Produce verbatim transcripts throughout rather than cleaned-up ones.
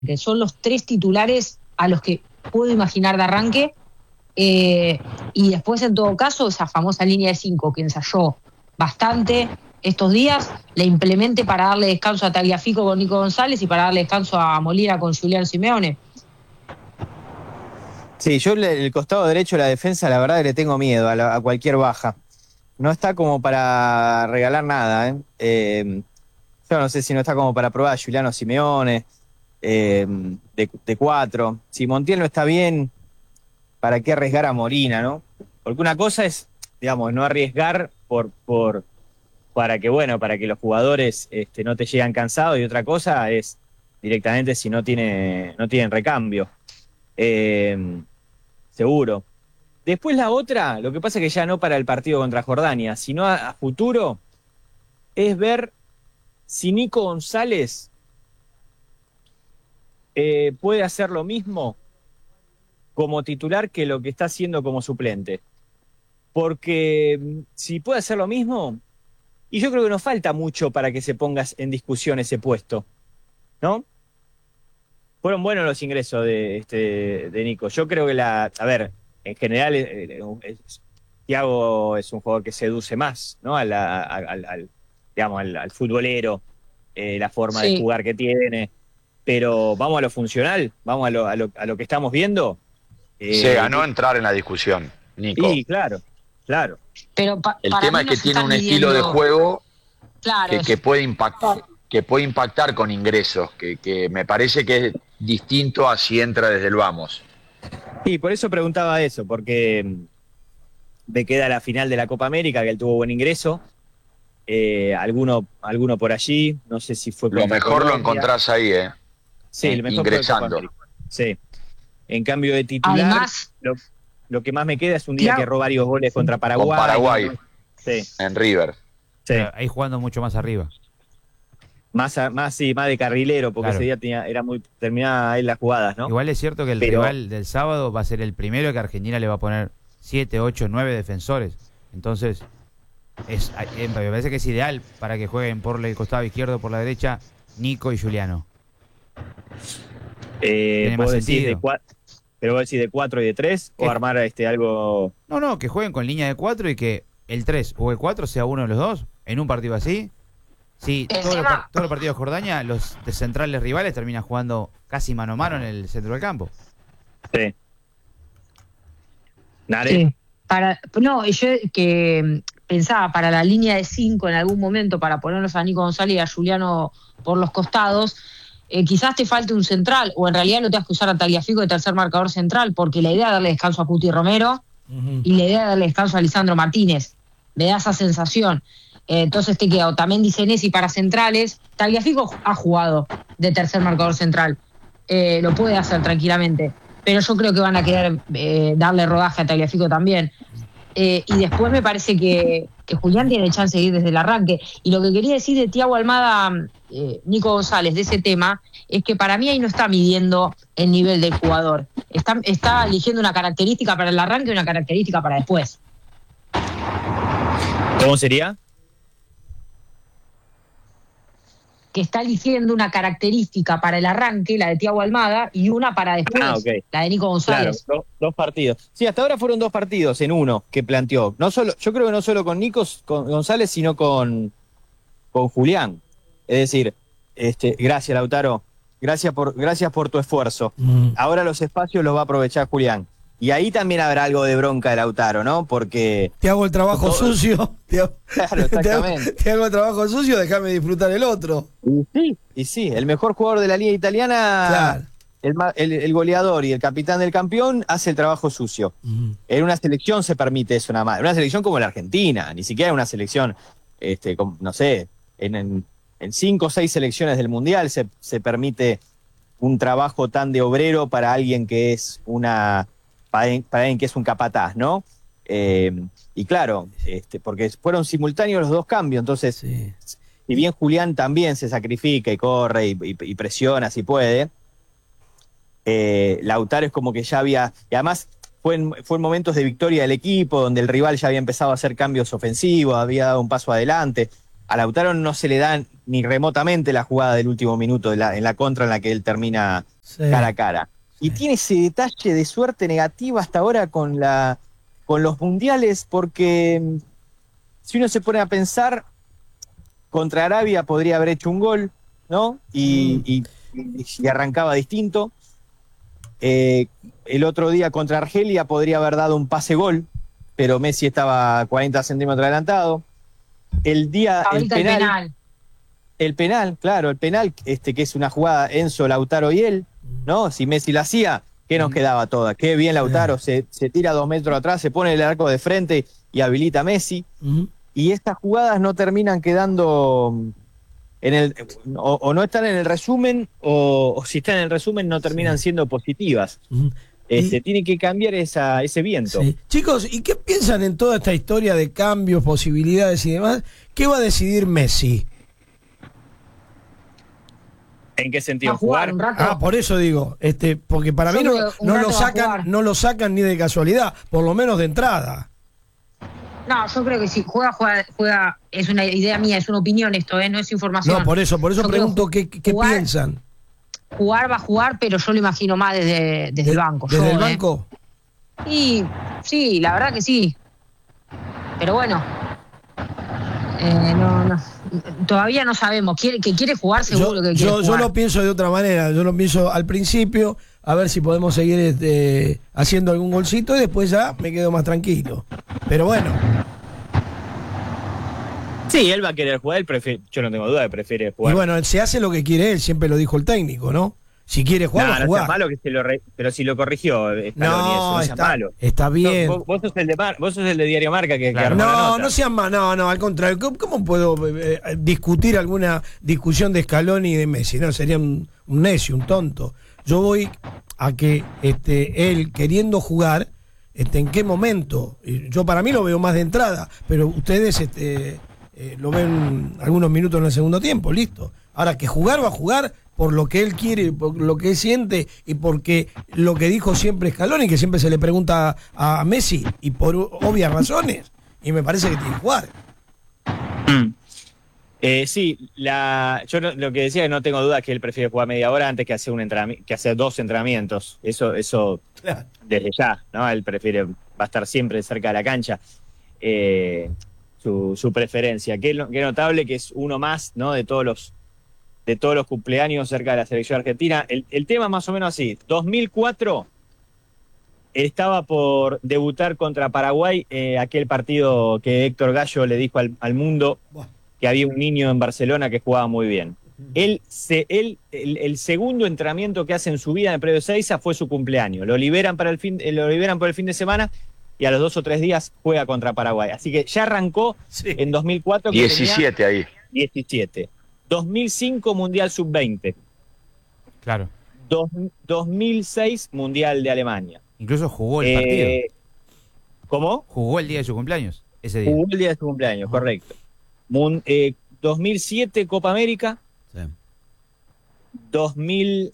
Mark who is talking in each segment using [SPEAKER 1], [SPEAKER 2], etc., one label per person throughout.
[SPEAKER 1] que son los tres titulares a los que puedo imaginar de arranque. Eh, y después, en todo caso, esa famosa línea de cinco que ensayó bastante estos días, la implemente para darle descanso a Tagliafico con Nico González y para darle descanso a Molina con Julián Simeone.
[SPEAKER 2] Sí, yo el costado derecho de la defensa, la verdad que le tengo miedo a, la, a cualquier baja. No está como para regalar nada, ¿eh? Eh, yo no sé si no está como para probar a Juliano Simeone eh, de, de cuatro. Si Montiel no está bien, ¿para qué arriesgar a Molina, no? Porque una cosa es, digamos, no arriesgar por, por, para que, bueno, para que los jugadores este, no te lleguen cansados, y otra cosa es directamente si no tiene, no tienen recambio. Eh, seguro. Después la otra, lo que pasa es que ya no para el partido contra Jordania, sino a, a futuro, es ver si Nico González eh, puede hacer lo mismo como titular que lo que está haciendo como suplente. Porque si puede hacer lo mismo, y yo creo que nos falta mucho para que se ponga en discusión ese puesto, ¿no? Fueron buenos los ingresos de, este, de Nico. Yo creo que la... A ver, en general, eh, eh, Thiago es un jugador que seduce más, ¿no? A la, a, al, al, digamos, al, al futbolero, eh, la forma sí. de jugar que tiene. Pero vamos a lo funcional, vamos a lo, a lo, a lo que estamos viendo.
[SPEAKER 3] Eh, Se ganó entrar en la discusión, Nico.
[SPEAKER 2] Sí, claro, claro.
[SPEAKER 1] Pero pa,
[SPEAKER 3] El tema es que tiene un midiendo... estilo de juego claro, que, que, puede impactar, que puede impactar con ingresos, que, que me parece que es distinto a si entra desde el vamos.
[SPEAKER 2] Sí, por eso preguntaba eso, porque me queda la final de la Copa América, que él tuvo buen ingreso. Eh, alguno, alguno por allí, no sé si fue...
[SPEAKER 3] Lo mejor lo encontrás ahí, ¿eh?
[SPEAKER 2] Sí,
[SPEAKER 3] eh,
[SPEAKER 2] el mejor
[SPEAKER 3] ingresando.
[SPEAKER 2] Fue sí. En cambio de titular,
[SPEAKER 1] Además,
[SPEAKER 2] lo, lo que más me queda es un día claro. que erró varios goles contra Paraguay.
[SPEAKER 3] Con Paraguay,
[SPEAKER 2] ¿no? Sí.
[SPEAKER 3] En River.
[SPEAKER 4] Sí. Ahí jugando mucho más arriba.
[SPEAKER 2] Más, más, sí, más de carrilero, porque claro. ese día tenía, era muy terminada ahí las jugadas, ¿no?
[SPEAKER 4] Igual es cierto que el Pero... rival del sábado va a ser el primero que Argentina le va a poner siete, ocho, nueve defensores. Entonces, es, me parece que es ideal para que jueguen por el costado izquierdo, por la derecha, Nico y Juliano.
[SPEAKER 2] Eh, Tiene más sentido. De cua... Pero vos decís de cuatro y de tres, o armar este algo...
[SPEAKER 4] No, no, que jueguen con línea de cuatro y que el tres o el cuatro sea uno de los dos, en un partido así. Sí, todos los, todos los partidos de Jordania, los de centrales rivales terminan jugando casi mano a mano en el centro del campo.
[SPEAKER 2] Sí.
[SPEAKER 1] ¿Nare? Sí. Para, no, yo que pensaba para la línea de cinco en algún momento, para ponernos a Nico González y a Juliano por los costados, eh, quizás te falte un central, o en realidad no te has que usar a Tagliafico de tercer marcador central, porque la idea es darle descanso a Cuti Romero uh-huh. y la idea es darle descanso a Lisandro Martínez. Me da esa sensación. Eh, entonces te queda Otamendi, Senesi para centrales. Tagliafico ha jugado de tercer marcador central. Eh, lo puede hacer tranquilamente. Pero yo creo que van a querer eh, darle rodaje a Tagliafico también. Eh, y después me parece que, que Julián tiene chance de ir desde el arranque. Y lo que quería decir de Thiago Almada, eh, Nico González, de ese tema, es que para mí ahí no está midiendo el nivel del jugador. Está, está eligiendo una característica para el arranque y una característica para después.
[SPEAKER 2] ¿Cómo sería?
[SPEAKER 1] Que está eligiendo una característica para el arranque, la de Thiago Almada, y una para después, ah, okay. la de Nico González.
[SPEAKER 2] Claro, dos, dos partidos. Sí, hasta ahora fueron dos partidos en uno que planteó. No solo, yo creo que no solo con Nico con González, sino con, con Julián. Es decir, este, gracias, Lautaro. Gracias por, gracias por tu esfuerzo. Mm. Ahora los espacios los va a aprovechar Julián. Y ahí también habrá algo de bronca de Lautaro, ¿no? Porque...
[SPEAKER 5] Te hago el trabajo todo... sucio. Te hago...
[SPEAKER 2] Claro, exactamente.
[SPEAKER 5] Te hago, te hago el trabajo sucio, déjame disfrutar el otro.
[SPEAKER 2] Y sí, y sí, el mejor jugador de la liga italiana, claro. el, el, el goleador y el capitán del campeón, hace el trabajo sucio. Uh-huh. En una selección se permite eso nada más. En una selección como la Argentina, ni siquiera en una selección, este, como, no sé, en, en, en cinco o seis selecciones del Mundial se, se permite un trabajo tan de obrero para alguien que es una... para alguien que es un capataz, ¿no? Eh, y claro, este, porque fueron simultáneos los dos cambios, entonces, sí. si bien Julián también se sacrifica y corre y, y, y presiona si puede, eh, Lautaro es como que ya había, y además fue en, fue en momentos de victoria del equipo, donde el rival ya había empezado a hacer cambios ofensivos, había dado un paso adelante, a Lautaro no se le da ni remotamente la jugada del último minuto de la, en la contra en la que él termina sí. cara a cara. Sí. Y tiene ese detalle de suerte negativa hasta ahora con, la, con los mundiales, porque si uno se pone a pensar, contra Arabia podría haber hecho un gol, ¿no? Y, mm. y, y, y arrancaba distinto. Eh, el otro día contra Argelia podría haber dado un pase-gol, pero Messi estaba cuarenta centímetros adelantado. El día, el penal, el penal, el penal, claro, el penal, este que es una jugada Enzo, Lautaro y él, ¿no? Si Messi la hacía, ¿qué nos quedaba toda? Qué bien Lautaro, se, se tira dos metros atrás, se pone el arco de frente y habilita a Messi. Uh-huh. Y estas jugadas no terminan quedando en el, o, o no están en el resumen, o, o si están en el resumen no terminan sí. siendo positivas. Uh-huh. Este, y, tiene que cambiar esa, ese viento.
[SPEAKER 5] Sí. Chicos, ¿y qué piensan en toda esta historia de cambios, posibilidades y demás? ¿Qué va a decidir Messi?
[SPEAKER 2] ¿En qué sentido?
[SPEAKER 1] ¿Jugar?
[SPEAKER 2] ¿Jugar?
[SPEAKER 5] Ah, por eso digo, este, porque para Yo mí no, no lo sacan, no lo sacan ni de casualidad, por lo menos de entrada.
[SPEAKER 1] No, yo creo que si juega, juega, juega, es una idea mía, es una opinión esto, ¿eh? No es información.
[SPEAKER 5] No, por eso, por eso yo pregunto qué, qué jugar, piensan.
[SPEAKER 1] Jugar va a jugar, pero yo lo imagino más desde, desde
[SPEAKER 5] ¿De,
[SPEAKER 1] el banco.
[SPEAKER 5] ¿Desde
[SPEAKER 1] yo,
[SPEAKER 5] el banco?
[SPEAKER 1] ¿eh? Y sí, la verdad que sí. Pero bueno, eh, no, no, todavía no sabemos. ¿Quiere, que quiere jugar? Seguro
[SPEAKER 5] yo,
[SPEAKER 1] que quiere
[SPEAKER 5] yo,
[SPEAKER 1] jugar.
[SPEAKER 5] Yo lo pienso de otra manera. Yo lo pienso al principio, a ver si podemos seguir este, haciendo algún golcito y después ya me quedo más tranquilo. Pero bueno.
[SPEAKER 2] Sí, él va a querer jugar, él prefiere, yo no tengo duda de que prefiere jugar.
[SPEAKER 5] Y bueno, se hace lo que quiere él, siempre lo dijo el técnico, ¿no? Si quiere jugar,
[SPEAKER 2] no,
[SPEAKER 5] va a
[SPEAKER 2] no
[SPEAKER 5] jugar.
[SPEAKER 2] No, malo que se lo re, pero si lo corrigió Scaloni,
[SPEAKER 5] no,
[SPEAKER 2] eso, no
[SPEAKER 5] está,
[SPEAKER 2] malo.
[SPEAKER 5] Está bien.
[SPEAKER 2] No, vos, vos, sos el de Mar, vos sos el de Diario Marca que,
[SPEAKER 5] claro.
[SPEAKER 2] que
[SPEAKER 5] No, no sean más, no, no, al contrario. ¿Cómo, cómo puedo eh, discutir alguna discusión de Scaloni y de Messi? No, sería un, un necio, un tonto. Yo voy a que este, él queriendo jugar, este, ¿en qué momento? Yo para mí lo veo más de entrada, pero ustedes este, eh, lo ven algunos minutos en el segundo tiempo, listo. Ahora, que jugar va a jugar por lo que él quiere, por lo que él siente y porque lo que dijo siempre Scaloni, que siempre se le pregunta a, a Messi, y por obvias razones, y me parece que tiene que jugar.
[SPEAKER 2] Mm. Eh, sí, la, yo no, lo que decía es que no tengo duda que él prefiere jugar media hora antes que hacer, un entrenami- que hacer dos entrenamientos. Eso, eso claro. Desde ya, ¿no? Él prefiere, va a estar siempre cerca de la cancha. Eh, su, su preferencia. Qué, qué notable que es uno más, ¿no? De todos los de todos los cumpleaños cerca de la selección argentina. El, el tema más o menos así. dos mil cuatro estaba por debutar contra Paraguay, eh, aquel partido que Héctor Gallo le dijo al, al mundo que había un niño en Barcelona que jugaba muy bien. Él, se, él el, el segundo entrenamiento que hace en su vida en el predio Seiza fue su cumpleaños. Lo liberan, para el fin, lo liberan por el fin de semana y a los dos o tres días juega contra Paraguay. Así que ya arrancó sí. en dos mil cuatro. Que
[SPEAKER 3] diecisiete ahí.
[SPEAKER 2] diecisiete. dos mil cinco Mundial sub veinte.
[SPEAKER 4] Claro.
[SPEAKER 2] Dos, dos mil seis Mundial de Alemania.
[SPEAKER 4] Incluso jugó el
[SPEAKER 2] eh,
[SPEAKER 4] partido.
[SPEAKER 2] ¿Cómo?
[SPEAKER 4] Jugó el día de su cumpleaños, ese día.
[SPEAKER 2] Jugó el día de su cumpleaños, uh-huh. correcto. Mun, eh, dos mil siete Copa América. Sí. dos mil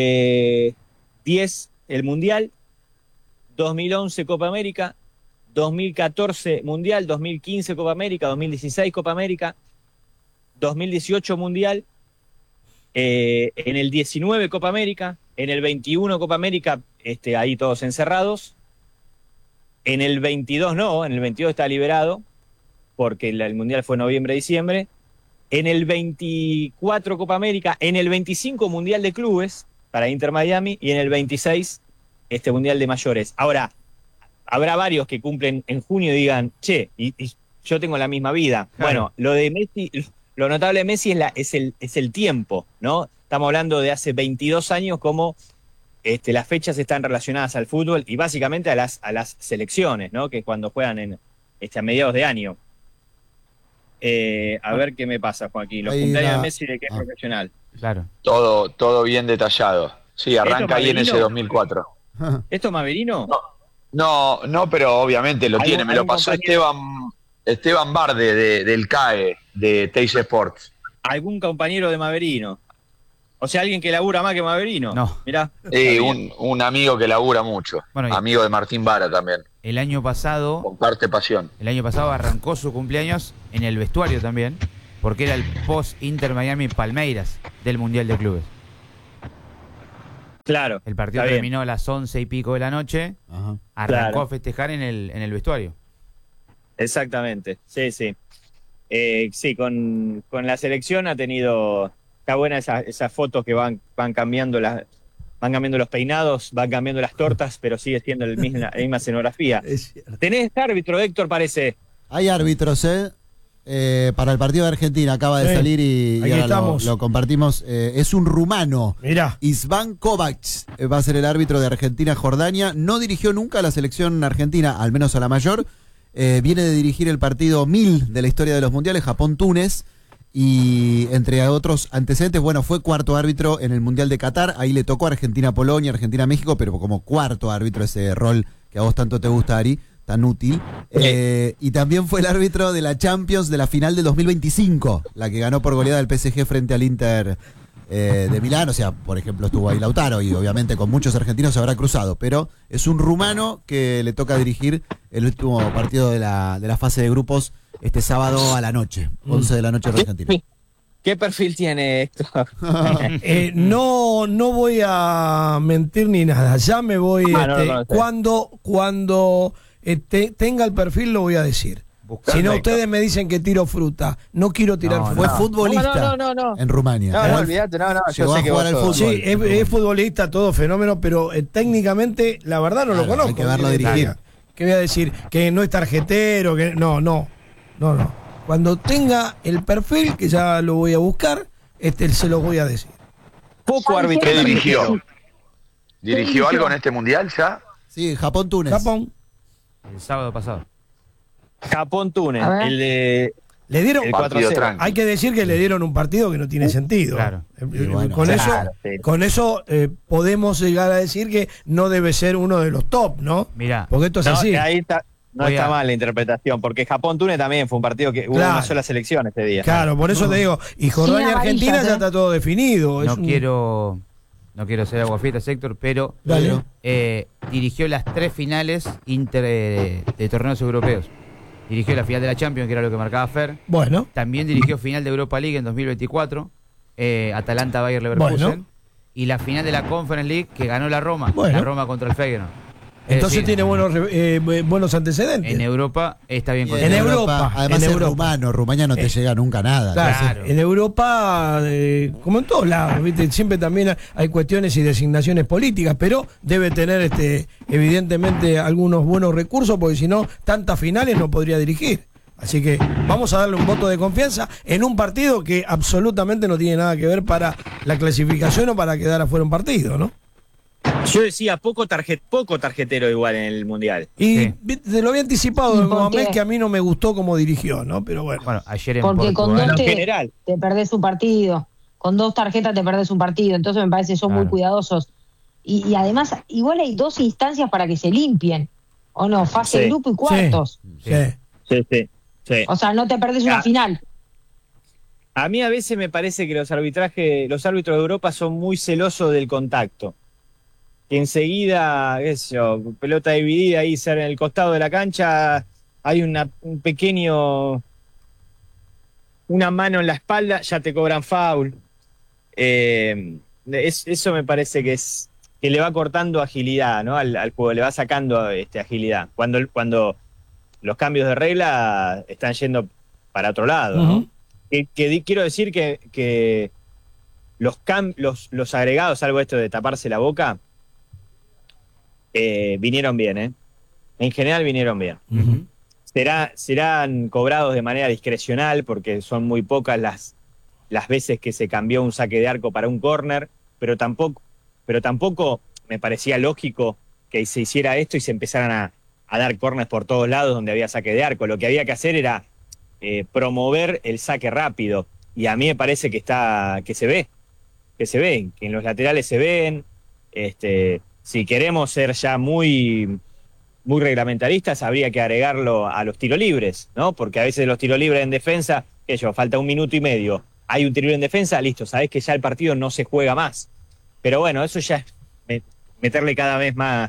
[SPEAKER 2] diez el Mundial. dos mil once Copa América. dos mil catorce Mundial. dos mil quince Copa América. dos mil dieciséis Copa América. dos mil dieciocho Mundial, eh, en el diecinueve Copa América, en el veintiuno Copa América, este, ahí todos encerrados, en el veintidós no, en el veintidós está liberado, porque el, el Mundial fue noviembre-diciembre, en el veinticuatro Copa América, en el veinticinco Mundial de Clubes, para Inter Miami, y en el veintiséis este Mundial de Mayores. Ahora, habrá varios que cumplen en junio y digan, che, y, y yo tengo la misma vida. Claro. Bueno, lo de Messi... Lo notable de Messi es, la, es, el, es el tiempo, ¿no? Estamos hablando de hace veintidós años como este, las fechas están relacionadas al fútbol y básicamente a las, a las selecciones, ¿no? Que es cuando juegan en, este, a mediados de año. Eh, a ver qué me pasa, Joaquín. Los cumpleaños la... de Messi de que es ah, profesional.
[SPEAKER 4] Claro.
[SPEAKER 3] Todo, todo bien detallado. Sí, arranca ahí en ese dos mil cuatro.
[SPEAKER 2] ¿Esto es Maverino?
[SPEAKER 3] No, no, no, pero obviamente lo tiene. Me lo pasó compañero? Esteban... Esteban Barde de, del C A E, de Teis Sports.
[SPEAKER 2] ¿Algún compañero de Maverino? O sea, alguien que labura más que Maverino.
[SPEAKER 4] No.
[SPEAKER 2] Mirá.
[SPEAKER 3] Sí, un, un amigo que labura mucho. Bueno, amigo de Martín Vara también.
[SPEAKER 4] El año pasado...
[SPEAKER 3] Comparte pasión.
[SPEAKER 4] El año pasado arrancó su cumpleaños en el vestuario también. porque era el post-Inter Miami Palmeiras del Mundial de Clubes.
[SPEAKER 2] Claro.
[SPEAKER 4] El partido terminó a las once y pico de la noche. Ajá. Arrancó claro. a festejar en el, en el vestuario.
[SPEAKER 2] Exactamente, sí, sí. Eh, sí, con, con la selección ha tenido... Está buena esas esa fotos que van, van cambiando las... Van cambiando los peinados, van cambiando las tortas, pero sigue siendo el misma, la misma escenografía. ¿Tenés árbitro, Héctor, parece?
[SPEAKER 6] Hay árbitros, ¿eh? Eh, para el partido de Argentina, acaba de sí, salir y, y ahora lo, lo compartimos. Eh, es un rumano.
[SPEAKER 5] Mirá.
[SPEAKER 6] Isvan Kovac eh, va a ser el árbitro de Argentina-Jordania. No dirigió nunca a la selección argentina, al menos a la mayor. Eh, viene de dirigir el partido mil de la historia de los mundiales, Japón-Túnez. Y entre otros antecedentes, bueno, fue cuarto árbitro en el Mundial de Qatar. Ahí le tocó Argentina-Polonia, Argentina-México, pero como cuarto árbitro, ese rol que a vos tanto te gusta, Ari, tan útil. Eh, y también fue el árbitro de la Champions de la final del dos mil veinticinco, la que ganó por goleada el P S G frente al Inter eh, de Milán. O sea, por ejemplo, estuvo ahí Lautaro y obviamente con muchos argentinos se habrá cruzado. Pero es un rumano que le toca dirigir el último partido de la, de la fase de grupos este sábado a la noche, once de la noche en Argentina.
[SPEAKER 2] ¿Qué perfil tiene esto?
[SPEAKER 5] eh, no, no voy a mentir ni nada. Ya me voy. Ah, este, no, no, no, cuando cuando este, tenga el perfil lo voy a decir. Buscando si no, ustedes me dicen que tiro fruta. No quiero tirar
[SPEAKER 6] no,
[SPEAKER 5] fruta.
[SPEAKER 6] Fue futbolista no, no, no, no. en Rumania.
[SPEAKER 2] No, no, olvídate, no, no.
[SPEAKER 6] Yo sé que jugar al fútbol.
[SPEAKER 5] Sí, es, es futbolista, todo fenómeno, pero eh, técnicamente, la verdad, no claro, lo conozco.
[SPEAKER 6] Hay que verlo dirigir.
[SPEAKER 5] ¿Qué voy a decir? Que no es tarjetero, que no, no. No, no. Cuando tenga el perfil, que ya lo voy a buscar, este se lo voy a decir.
[SPEAKER 3] Poco árbitro. ¿Qué dirigió? ¿Dirigió algo en este mundial ya?
[SPEAKER 6] Sí, Japón-Túnez.
[SPEAKER 5] Japón.
[SPEAKER 4] El sábado pasado.
[SPEAKER 2] Japón-Túnez. El de...
[SPEAKER 5] Le dieron
[SPEAKER 2] el cuatro cero.
[SPEAKER 5] Hay que decir que le dieron un partido que no tiene sentido.
[SPEAKER 4] Claro.
[SPEAKER 5] Eh, bueno, con, claro eso, sí. con eso eh, podemos llegar a decir que no debe ser uno de los top, ¿no?
[SPEAKER 4] Mirá.
[SPEAKER 5] Porque esto es
[SPEAKER 2] no,
[SPEAKER 5] así.
[SPEAKER 2] Ahí está. No Voy está a... mal la interpretación, porque Japón-Túnez también fue un partido que hubo claro. una sola selección este día.
[SPEAKER 5] Claro, por eso no. te digo, y Jordania-Argentina sí, ya está todo definido.
[SPEAKER 4] No
[SPEAKER 5] es un...
[SPEAKER 4] quiero no quiero ser aguafiestas, Héctor, pero eh, dirigió las tres finales inter de, de torneos europeos. Dirigió la final de la Champions, que era lo que marcaba Fer.
[SPEAKER 5] Bueno.
[SPEAKER 4] También dirigió final de Europa League en dos mil veinticuatro, eh, Atalanta-Bayer Leverkusen. Bueno. Y la final de la Conference League, que ganó la Roma, bueno. la Roma contra el Feyenoord.
[SPEAKER 5] Entonces
[SPEAKER 4] decir,
[SPEAKER 5] tiene buenos eh, buenos antecedentes.
[SPEAKER 4] En Europa está bien.
[SPEAKER 5] En, en Europa, Europa,
[SPEAKER 6] además
[SPEAKER 5] en
[SPEAKER 6] es
[SPEAKER 5] Europa.
[SPEAKER 6] rumano, Rumania no te eh, llega nunca nada.
[SPEAKER 5] Claro, claro. En Europa, eh, como en todos lados, ¿viste? Siempre también hay cuestiones y designaciones políticas, pero debe tener este evidentemente algunos buenos recursos, porque si no, tantas finales no podría dirigir. Así que vamos a darle un voto de confianza en un partido que absolutamente no tiene nada que ver para la clasificación o para quedar afuera un partido, ¿no?
[SPEAKER 2] Yo decía poco tarjet, poco tarjetero igual en el Mundial.
[SPEAKER 5] Y sí. te lo había anticipado de Mohamed, que a mí no me gustó como dirigió, ¿no? Pero bueno.
[SPEAKER 4] Bueno, ayer en
[SPEAKER 1] Porque
[SPEAKER 4] Portugal,
[SPEAKER 1] con dos te,
[SPEAKER 2] general.
[SPEAKER 1] te perdés un partido. Con dos tarjetas te perdés un partido. Entonces me parece que son claro. muy cuidadosos. Y, y además, igual hay dos instancias para que se limpien. ¿O no? Fase de sí. grupo y cuartos.
[SPEAKER 5] Sí.
[SPEAKER 2] Sí, sí, sí.
[SPEAKER 1] O sea, no te perdés una ah. final.
[SPEAKER 2] A mí a veces me parece que los arbitrajes, los árbitros de Europa son muy celosos del contacto. Que enseguida, qué sé yo, pelota dividida ahí en el costado de la cancha, hay una, un pequeño, una mano en la espalda, ya te cobran foul. Eh, es, eso me parece que es que le va cortando agilidad, ¿no? Al, al juego, le va sacando este, agilidad. Cuando, cuando los cambios de regla están yendo para otro lado, ¿no? Uh-huh. que, que quiero decir que, que los, cam, los, los agregados, algo esto de taparse la boca, Eh, vinieron bien, ¿eh? En general vinieron bien. Uh-huh. Será, serán cobrados de manera discrecional porque son muy pocas las, las veces que se cambió un saque de arco para un córner, pero tampoco, pero tampoco me parecía lógico que se hiciera esto y se empezaran a, a dar córners por todos lados donde había saque de arco. Lo que había que hacer era eh, promover el saque rápido, y a mí me parece que está que se ve, que se ven, que en los laterales se ven, este... Si queremos ser ya muy, muy reglamentaristas, habría que agregarlo a los tiros libres, ¿no? Porque a veces los tiros libres en defensa, que yo, falta un minuto y medio, hay un tiro libre en defensa, listo, sabés que ya el partido no se juega más. Pero bueno, eso ya es meterle cada vez más,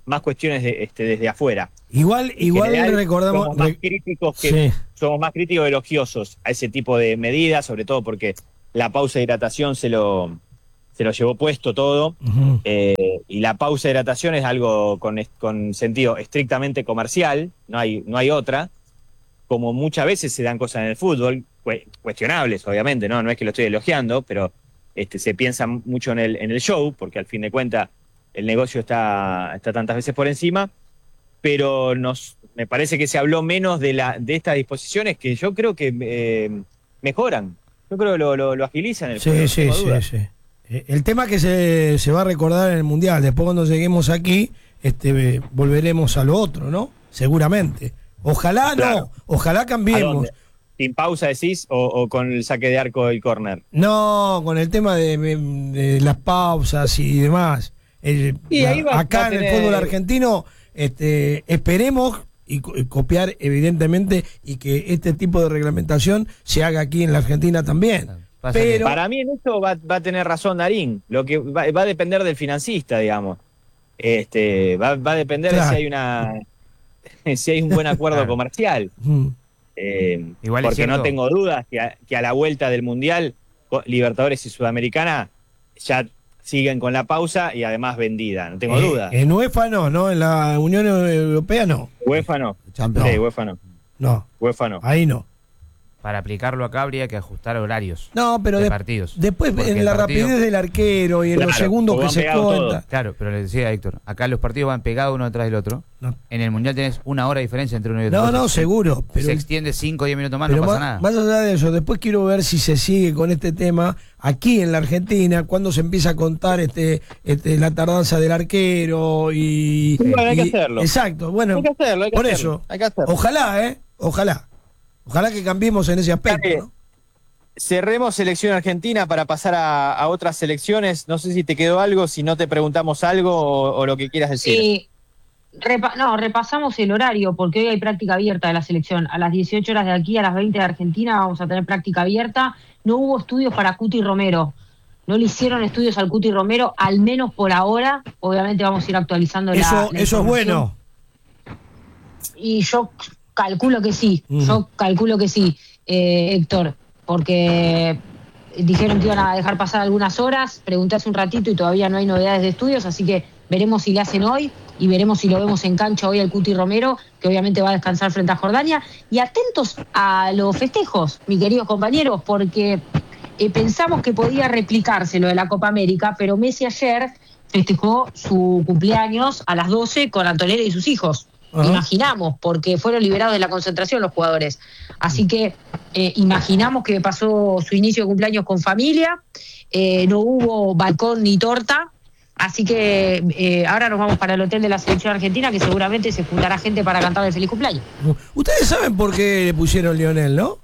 [SPEAKER 2] más cuestiones de, este, desde afuera.
[SPEAKER 5] Igual,
[SPEAKER 2] En
[SPEAKER 5] igual
[SPEAKER 2] general,
[SPEAKER 5] recordamos.
[SPEAKER 2] somos más
[SPEAKER 5] re-
[SPEAKER 2] críticos que
[SPEAKER 5] Sí.
[SPEAKER 2] somos más críticos elogiosos a ese tipo de medidas, sobre todo porque la pausa de hidratación se lo, se lo llevó puesto todo.
[SPEAKER 5] Ujú.
[SPEAKER 2] Eh, y la pausa de hidratación es algo con, es- con sentido estrictamente comercial, no hay, no hay otra. Como muchas veces se dan cosas en el fútbol, cue- cuestionables, obviamente, ¿no? No es que lo estoy elogiando, pero este, se piensa mucho en el, en el show, porque al fin de cuentas el negocio está, está tantas veces por encima. Pero nos, me parece que se habló menos de, la, de estas disposiciones que yo creo que eh, mejoran. Yo creo que lo, lo, lo agilizan el
[SPEAKER 5] Sí,
[SPEAKER 2] juego, no
[SPEAKER 5] sí,
[SPEAKER 2] tengo
[SPEAKER 5] sí,
[SPEAKER 2] dudas.
[SPEAKER 5] sí. Eh, El tema que se, se va a recordar en el Mundial, después cuando lleguemos aquí, este, volveremos a lo otro, ¿no? Seguramente. Ojalá
[SPEAKER 2] Claro.
[SPEAKER 5] no, ojalá
[SPEAKER 2] ¿A
[SPEAKER 5] cambiemos.
[SPEAKER 2] dónde? ¿Sin pausa decís o, o con el saque de arco y córner?
[SPEAKER 5] No, con el tema de, de las pausas y demás. El-
[SPEAKER 2] Y ahí va-
[SPEAKER 5] acá
[SPEAKER 2] va a
[SPEAKER 5] en el
[SPEAKER 2] tener-
[SPEAKER 5] fútbol argentino, este, esperemos y, co- y copiar evidentemente y que este tipo de reglamentación se haga aquí en la Argentina también.
[SPEAKER 4] Pasa que-
[SPEAKER 5] Pero
[SPEAKER 2] Para mí en esto va, va a tener razón Darín. Lo que va, va a depender del financista, digamos. Este, va, va a depender
[SPEAKER 5] Claro.
[SPEAKER 2] de si hay una si hay un buen acuerdo
[SPEAKER 4] Claro.
[SPEAKER 2] comercial.
[SPEAKER 5] mm,
[SPEAKER 2] Eh,
[SPEAKER 4] Igual es
[SPEAKER 2] porque
[SPEAKER 4] cierto.
[SPEAKER 2] no tengo dudas que a, que a la vuelta del Mundial, co- Libertadores y Sudamericana ya siguen con la pausa y además vendida. No tengo
[SPEAKER 5] eh,
[SPEAKER 2] dudas.
[SPEAKER 5] en UEFA no, ¿no? En la Unión Europea no.
[SPEAKER 2] UEFA no.
[SPEAKER 6] Champions.
[SPEAKER 2] Sí, UEFA no.
[SPEAKER 5] No,
[SPEAKER 2] UEFA no.
[SPEAKER 5] ahí no.
[SPEAKER 4] Para aplicarlo acá habría que ajustar horarios
[SPEAKER 5] No, pero
[SPEAKER 4] de
[SPEAKER 5] de-
[SPEAKER 4] partidos.
[SPEAKER 5] después
[SPEAKER 4] Porque
[SPEAKER 5] en
[SPEAKER 4] el
[SPEAKER 5] la
[SPEAKER 4] partido-
[SPEAKER 5] rapidez del arquero y en
[SPEAKER 2] Claro,
[SPEAKER 5] los segundos
[SPEAKER 2] porque
[SPEAKER 5] que
[SPEAKER 2] van
[SPEAKER 5] se
[SPEAKER 2] pegados
[SPEAKER 5] cuenta.
[SPEAKER 2] todos.
[SPEAKER 4] Claro, pero le decía a Héctor, acá los partidos van pegados uno detrás del otro.
[SPEAKER 5] No.
[SPEAKER 4] En el Mundial tenés una hora de diferencia entre uno y otro.
[SPEAKER 5] No, no,
[SPEAKER 4] Entonces,
[SPEAKER 5] seguro. Pero
[SPEAKER 4] se extiende cinco o diez minutos más,
[SPEAKER 5] Pero
[SPEAKER 4] no pasa
[SPEAKER 5] más,
[SPEAKER 4] nada.
[SPEAKER 5] más allá de eso, después quiero ver si se sigue con este tema aquí en la Argentina, cuando se empieza a contar este, este la tardanza del arquero y...
[SPEAKER 2] Bueno, hay que
[SPEAKER 5] y-
[SPEAKER 2] hacerlo.
[SPEAKER 5] Exacto, bueno,
[SPEAKER 2] Hay que hacerlo, hay que
[SPEAKER 5] por
[SPEAKER 2] hacerlo,
[SPEAKER 5] eso,
[SPEAKER 2] hay que hacerlo.
[SPEAKER 5] ojalá, ¿eh? Ojalá. Ojalá que cambiemos en ese aspecto,
[SPEAKER 2] Dale.
[SPEAKER 5] ¿no?
[SPEAKER 2] Cerremos selección argentina para pasar a, a otras selecciones. No sé si te quedó algo, si no te preguntamos algo o, o lo que quieras decir.
[SPEAKER 1] Sí, repa- no, repasamos el horario porque hoy hay práctica abierta de la selección. A las dieciocho horas de aquí, a las veinte de Argentina, vamos a tener práctica abierta. No hubo estudios para Cuti Romero. No le hicieron estudios al Cuti Romero, al menos por ahora. Obviamente vamos a ir actualizando la-
[SPEAKER 5] Eso,
[SPEAKER 1] la
[SPEAKER 5] eso es
[SPEAKER 1] información.
[SPEAKER 5] bueno.
[SPEAKER 1] Y yo calculo que sí,
[SPEAKER 5] Mm.
[SPEAKER 1] yo calculo que sí, eh, Héctor, porque dijeron que iban a dejar pasar algunas horas, pregunté hace un ratito y todavía no hay novedades de estudios, así que veremos si le hacen hoy y veremos si lo vemos en cancha hoy al Cuti Romero, que obviamente va a descansar frente a Jordania. Y atentos a los festejos, mis queridos compañeros, porque eh, pensamos que podía replicarse lo de la Copa América, pero Messi ayer festejó su cumpleaños a las doce con Antonella y sus hijos.
[SPEAKER 5] Ajá.
[SPEAKER 1] Imaginamos, porque fueron liberados de la concentración los jugadores. Así que eh, imaginamos que pasó su inicio de cumpleaños con familia, eh, no hubo balcón ni torta, así que eh, ahora nos vamos para el hotel de la selección argentina, que seguramente se juntará gente para cantarle feliz cumpleaños.
[SPEAKER 5] Ustedes saben por qué le pusieron Lionel, ¿no?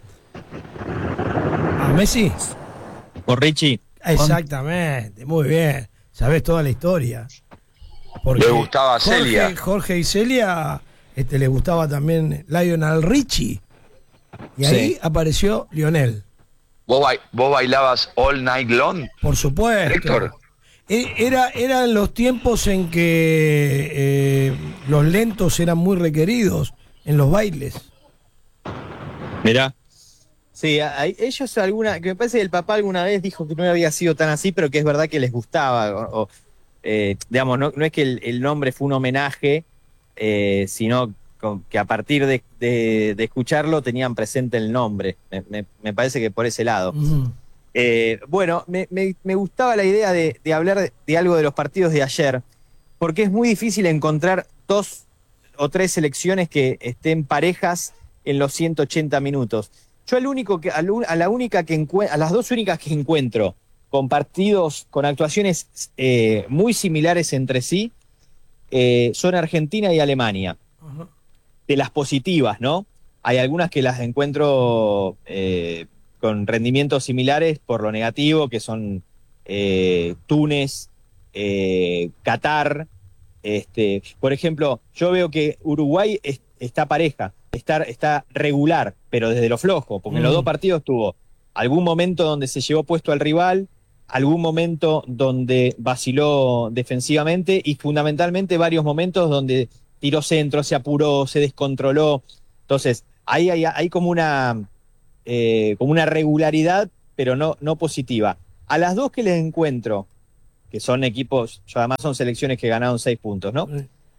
[SPEAKER 5] ¿A Messi?
[SPEAKER 2] Por Richie.
[SPEAKER 5] Exactamente, muy bien. Sabés toda la historia. Porque
[SPEAKER 3] Le gustaba a
[SPEAKER 5] Jorge-
[SPEAKER 3] Celia.
[SPEAKER 5] Jorge y Celia este, le gustaba también Lionel Richie. Y ahí
[SPEAKER 2] Sí.
[SPEAKER 5] apareció Lionel,
[SPEAKER 3] ¿Vos, bai- vos bailabas All Night Long?
[SPEAKER 5] por supuesto.
[SPEAKER 3] Héctor.
[SPEAKER 5] E- Era, eran los tiempos en que eh, los lentos eran muy requeridos en los bailes.
[SPEAKER 2] Mirá. Sí, a- a- ellos alguna, que me parece que el papá alguna vez dijo que no había sido tan así, pero que es verdad que les gustaba. O, o, eh, digamos, no, no es que el, el nombre fue un homenaje, eh, sino con- que a partir de, de- de escucharlo tenían presente el nombre. Me, me- me parece que por ese lado.
[SPEAKER 5] Ujú.
[SPEAKER 2] Eh, bueno, me, me- me gustaba la idea de, de hablar de, de algo de los partidos de ayer, porque es muy difícil encontrar dos o tres selecciones que estén parejas en los ciento ochenta minutos. Yo al único que, al un- a, la única que encue- a las dos únicas que encuentro con partidos, con actuaciones eh, muy similares entre sí, eh, son Argentina y Alemania.
[SPEAKER 5] Ajá.
[SPEAKER 2] De las positivas, ¿no? Hay algunas que las encuentro eh, con rendimientos similares por lo negativo, que son eh, Túnez, eh, Qatar. Este, por ejemplo, yo veo que Uruguay es- está pareja, está, está regular, pero desde lo flojo, porque en los
[SPEAKER 5] Mm.
[SPEAKER 2] dos partidos tuvo algún momento donde se llevó puesto al rival, algún momento donde vaciló defensivamente y fundamentalmente varios momentos donde tiró centro, se apuró, se descontroló. Entonces, ahí hay, hay como una eh, como una regularidad, pero no, no positiva. A las dos que les encuentro, que son equipos, además son selecciones que ganaron seis puntos, ¿no?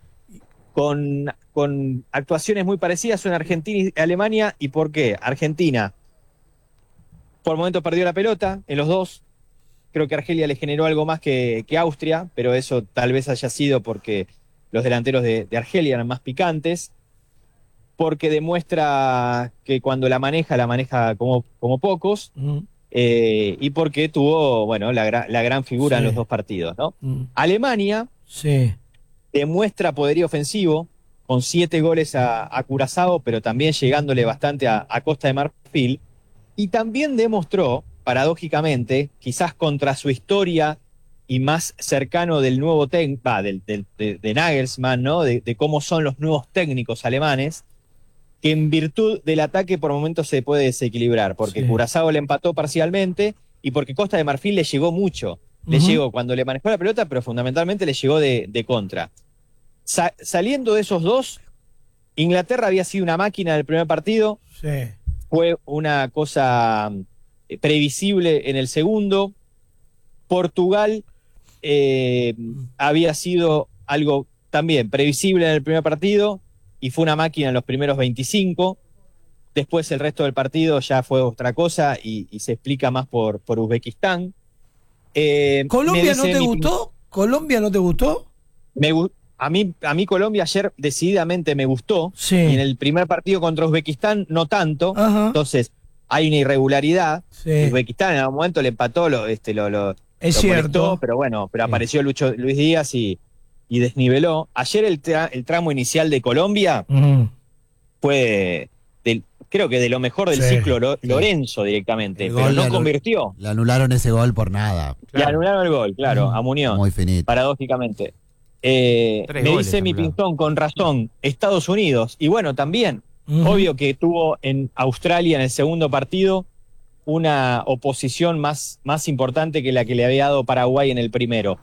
[SPEAKER 2] Con, con actuaciones muy parecidas son Argentina y Alemania. ¿Y por qué? Argentina, por momentos perdió la pelota en los dos. Creo que Argelia le generó algo más que, que Austria, pero eso tal vez haya sido porque los delanteros de, de Argelia eran más picantes, porque demuestra que cuando la maneja, la maneja como, como pocos, mm. eh, y porque tuvo, bueno, la, gra, la gran figura sí. en los dos partidos, ¿no? Mm. Alemania
[SPEAKER 5] sí.
[SPEAKER 2] demuestra poderío ofensivo, con siete goles a, a Curazao, pero también llegándole bastante a, a Costa de Marfil, y también demostró, paradójicamente, quizás contra su historia y más cercano del nuevo técnico, ah, del, del, de, de Nagelsmann, ¿no? De, de cómo son los nuevos técnicos alemanes, que en virtud del ataque por momentos se puede desequilibrar, porque sí. Curazao le empató parcialmente y porque Costa de Marfil le llegó mucho. Uh-huh. Le llegó cuando le manejó la pelota, pero fundamentalmente le llegó de, de contra. Sa- saliendo de esos dos, Inglaterra había sido una máquina del primer partido,
[SPEAKER 5] sí.
[SPEAKER 2] fue una cosa previsible en el segundo. Portugal eh, había sido algo también previsible en el primer partido y fue una máquina en los primeros veinticinco. Después el resto del partido ya fue otra cosa y, y se explica más por, por Uzbekistán.
[SPEAKER 5] Eh, ¿Colombia no te mi... gustó? ¿Colombia no te gustó?
[SPEAKER 2] Me, a, mí, a mí Colombia ayer decididamente me gustó.
[SPEAKER 5] Sí.
[SPEAKER 2] Y en el primer partido contra Uzbekistán no tanto.
[SPEAKER 5] Ajá.
[SPEAKER 2] Entonces hay una irregularidad.
[SPEAKER 5] Sí.
[SPEAKER 2] Uzbekistán en algún momento le empató, lo, este, lo, lo,
[SPEAKER 5] es
[SPEAKER 2] lo
[SPEAKER 5] cierto.
[SPEAKER 2] Molestó, pero bueno, pero
[SPEAKER 5] sí.
[SPEAKER 2] apareció Lucho, Luis Díaz y, y desniveló. Ayer el, tra, el tramo inicial de Colombia uh-huh. fue... Del, creo que de lo mejor del sí, ciclo Lo, Lorenzo sí. directamente, el pero no le convirtió.
[SPEAKER 6] Le anularon ese gol por nada.
[SPEAKER 2] Claro. Le anularon el gol, claro,
[SPEAKER 6] mm,
[SPEAKER 2] a Muñoz.
[SPEAKER 6] Muy finito.
[SPEAKER 2] Paradójicamente. Eh, me dice mi Pinzón con razón, Estados Unidos. Y bueno, también, uh-huh. obvio que tuvo en Australia en el segundo partido una oposición más, más importante que la que le había dado Paraguay en el primero.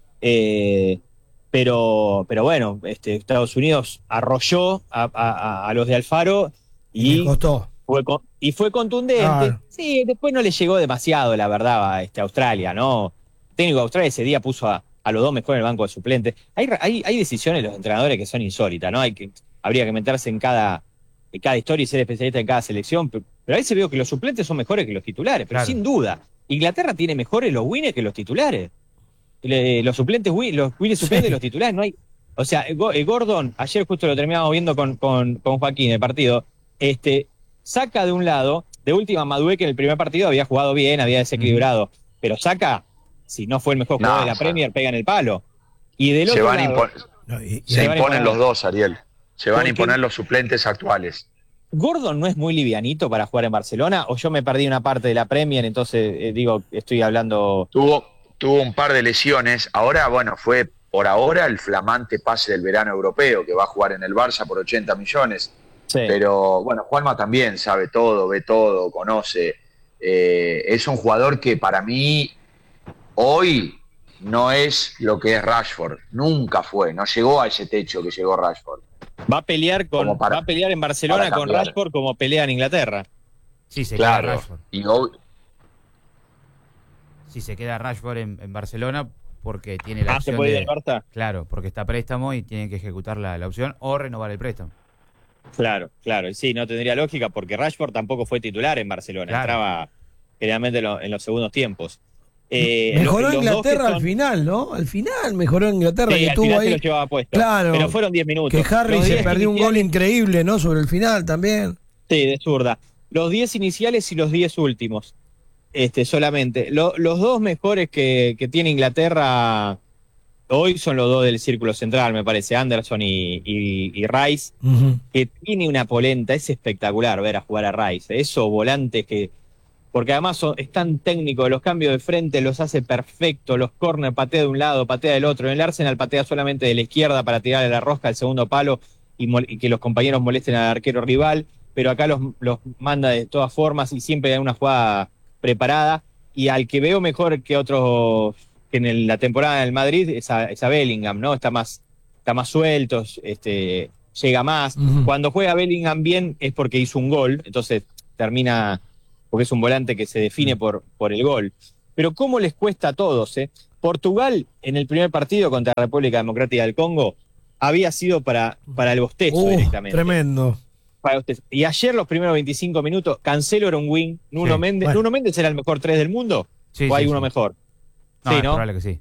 [SPEAKER 2] Eh, pero, pero bueno, este, Estados Unidos arrolló a, a, a los de Alfaro. Y
[SPEAKER 5] me costó.
[SPEAKER 2] Fue, y fue contundente. Ah. Sí, después no le llegó demasiado, la verdad, a este, Australia, ¿no? El técnico de Australia ese día puso a, a los dos mejor en el banco de suplentes. Hay, hay, hay decisiones de los entrenadores que son insólitas, ¿no? Hay que, habría que meterse en cada, en cada historia y ser especialista en cada selección. Pero, pero ahí se veo que los suplentes son mejores que los titulares, pero claro. sin duda. Inglaterra tiene mejores los winners que los titulares. Le, los suplentes, los winners suplentes, sí. los titulares, no hay. O sea, Gordon, ayer justo lo terminamos viendo con, con, con Joaquín, el partido. Este, saca de un lado, de última Madué, que en el primer partido había jugado bien, había desequilibrado, mm. pero saca, si no fue el mejor jugador no, de la Premier, pega en el palo. Y del
[SPEAKER 3] se
[SPEAKER 2] otro
[SPEAKER 3] van
[SPEAKER 2] lado,
[SPEAKER 3] impon- no, y, y se imponen los dos, Ariel. Se van a imponer los suplentes actuales.
[SPEAKER 2] ¿Gordon no es muy livianito para jugar en Barcelona? ¿O yo me perdí una parte de la Premier, entonces eh, digo, estoy hablando...
[SPEAKER 3] Tuvo, tuvo un par de lesiones, ahora, bueno, fue por ahora el flamante pase del verano europeo, que va a jugar en el Barça por ochenta millones. Sí. Pero bueno, Juanma también sabe todo, ve todo, conoce. Eh, es un jugador que para mí hoy no es lo que es Rashford. Nunca fue, no llegó a ese techo que llegó Rashford.
[SPEAKER 2] Va a pelear con, para, va a pelear en Barcelona con Rashford como pelea en Inglaterra.
[SPEAKER 4] Sí, se
[SPEAKER 3] claro.
[SPEAKER 4] queda Rashford.
[SPEAKER 3] Y hoy...
[SPEAKER 4] Sí, se queda Rashford en, en Barcelona porque tiene la
[SPEAKER 2] ah,
[SPEAKER 4] opción
[SPEAKER 2] ¿se puede
[SPEAKER 4] de,
[SPEAKER 2] ir al Barça?
[SPEAKER 4] Claro, porque está a préstamo y tienen que ejecutar la, la opción o renovar el préstamo.
[SPEAKER 2] Claro, claro, y sí, no tendría lógica porque Rashford tampoco fue titular en Barcelona, claro. entraba generalmente en, lo, en los segundos tiempos.
[SPEAKER 5] Eh, mejoró los, los Inglaterra son... al final, ¿no? Al final mejoró Inglaterra,
[SPEAKER 2] sí,
[SPEAKER 5] que
[SPEAKER 2] al
[SPEAKER 5] estuvo
[SPEAKER 2] final
[SPEAKER 5] ahí.
[SPEAKER 2] Se lo llevaba puesto,
[SPEAKER 5] claro,
[SPEAKER 2] pero fueron diez minutos.
[SPEAKER 5] Que Harry
[SPEAKER 2] los
[SPEAKER 5] se perdió un gol increíble, ¿no? Sobre el final también.
[SPEAKER 2] Sí, de zurda. Los diez iniciales y los diez últimos, este, solamente. Lo, los dos mejores que, que tiene Inglaterra hoy son los dos del círculo central, me parece, Anderson y, y, y Rice, uh-huh. que tiene una polenta, es espectacular ver a jugar a Rice, esos volantes que, porque además son, es tan técnico, los cambios de frente los hace perfecto, los corners patea de un lado, patea del otro, en el Arsenal patea solamente de la izquierda para tirarle la rosca al segundo palo y, mol, y que los compañeros molesten al arquero rival, pero acá los, los manda de todas formas y siempre hay una jugada preparada. y al que veo mejor que otros que en el- la temporada del Madrid es a, es a Bellingham, ¿no? Está más, está más suelto, este, llega más.
[SPEAKER 5] Ujú.
[SPEAKER 2] Cuando juega Bellingham bien es porque hizo un gol, entonces termina, porque es un volante que se define por, por el gol. Pero cómo les cuesta a todos, ¿eh? Portugal, en el primer partido contra la República Democrática del Congo, había sido para, para el bostezo
[SPEAKER 5] Uh,
[SPEAKER 2] directamente.
[SPEAKER 5] tremendo.
[SPEAKER 2] Para bostezo. Y ayer, los primeros veinticinco minutos, Cancelo era un wing, Nuno
[SPEAKER 4] Sí,
[SPEAKER 2] Méndez.
[SPEAKER 5] bueno.
[SPEAKER 2] ¿Nuno Méndez era el mejor tres del mundo?
[SPEAKER 4] Sí,
[SPEAKER 2] ¿O hay
[SPEAKER 4] sí,
[SPEAKER 2] uno
[SPEAKER 4] sí.
[SPEAKER 2] mejor?
[SPEAKER 4] No,
[SPEAKER 2] Sí,
[SPEAKER 4] es
[SPEAKER 2] ¿no?
[SPEAKER 4] probable que sí.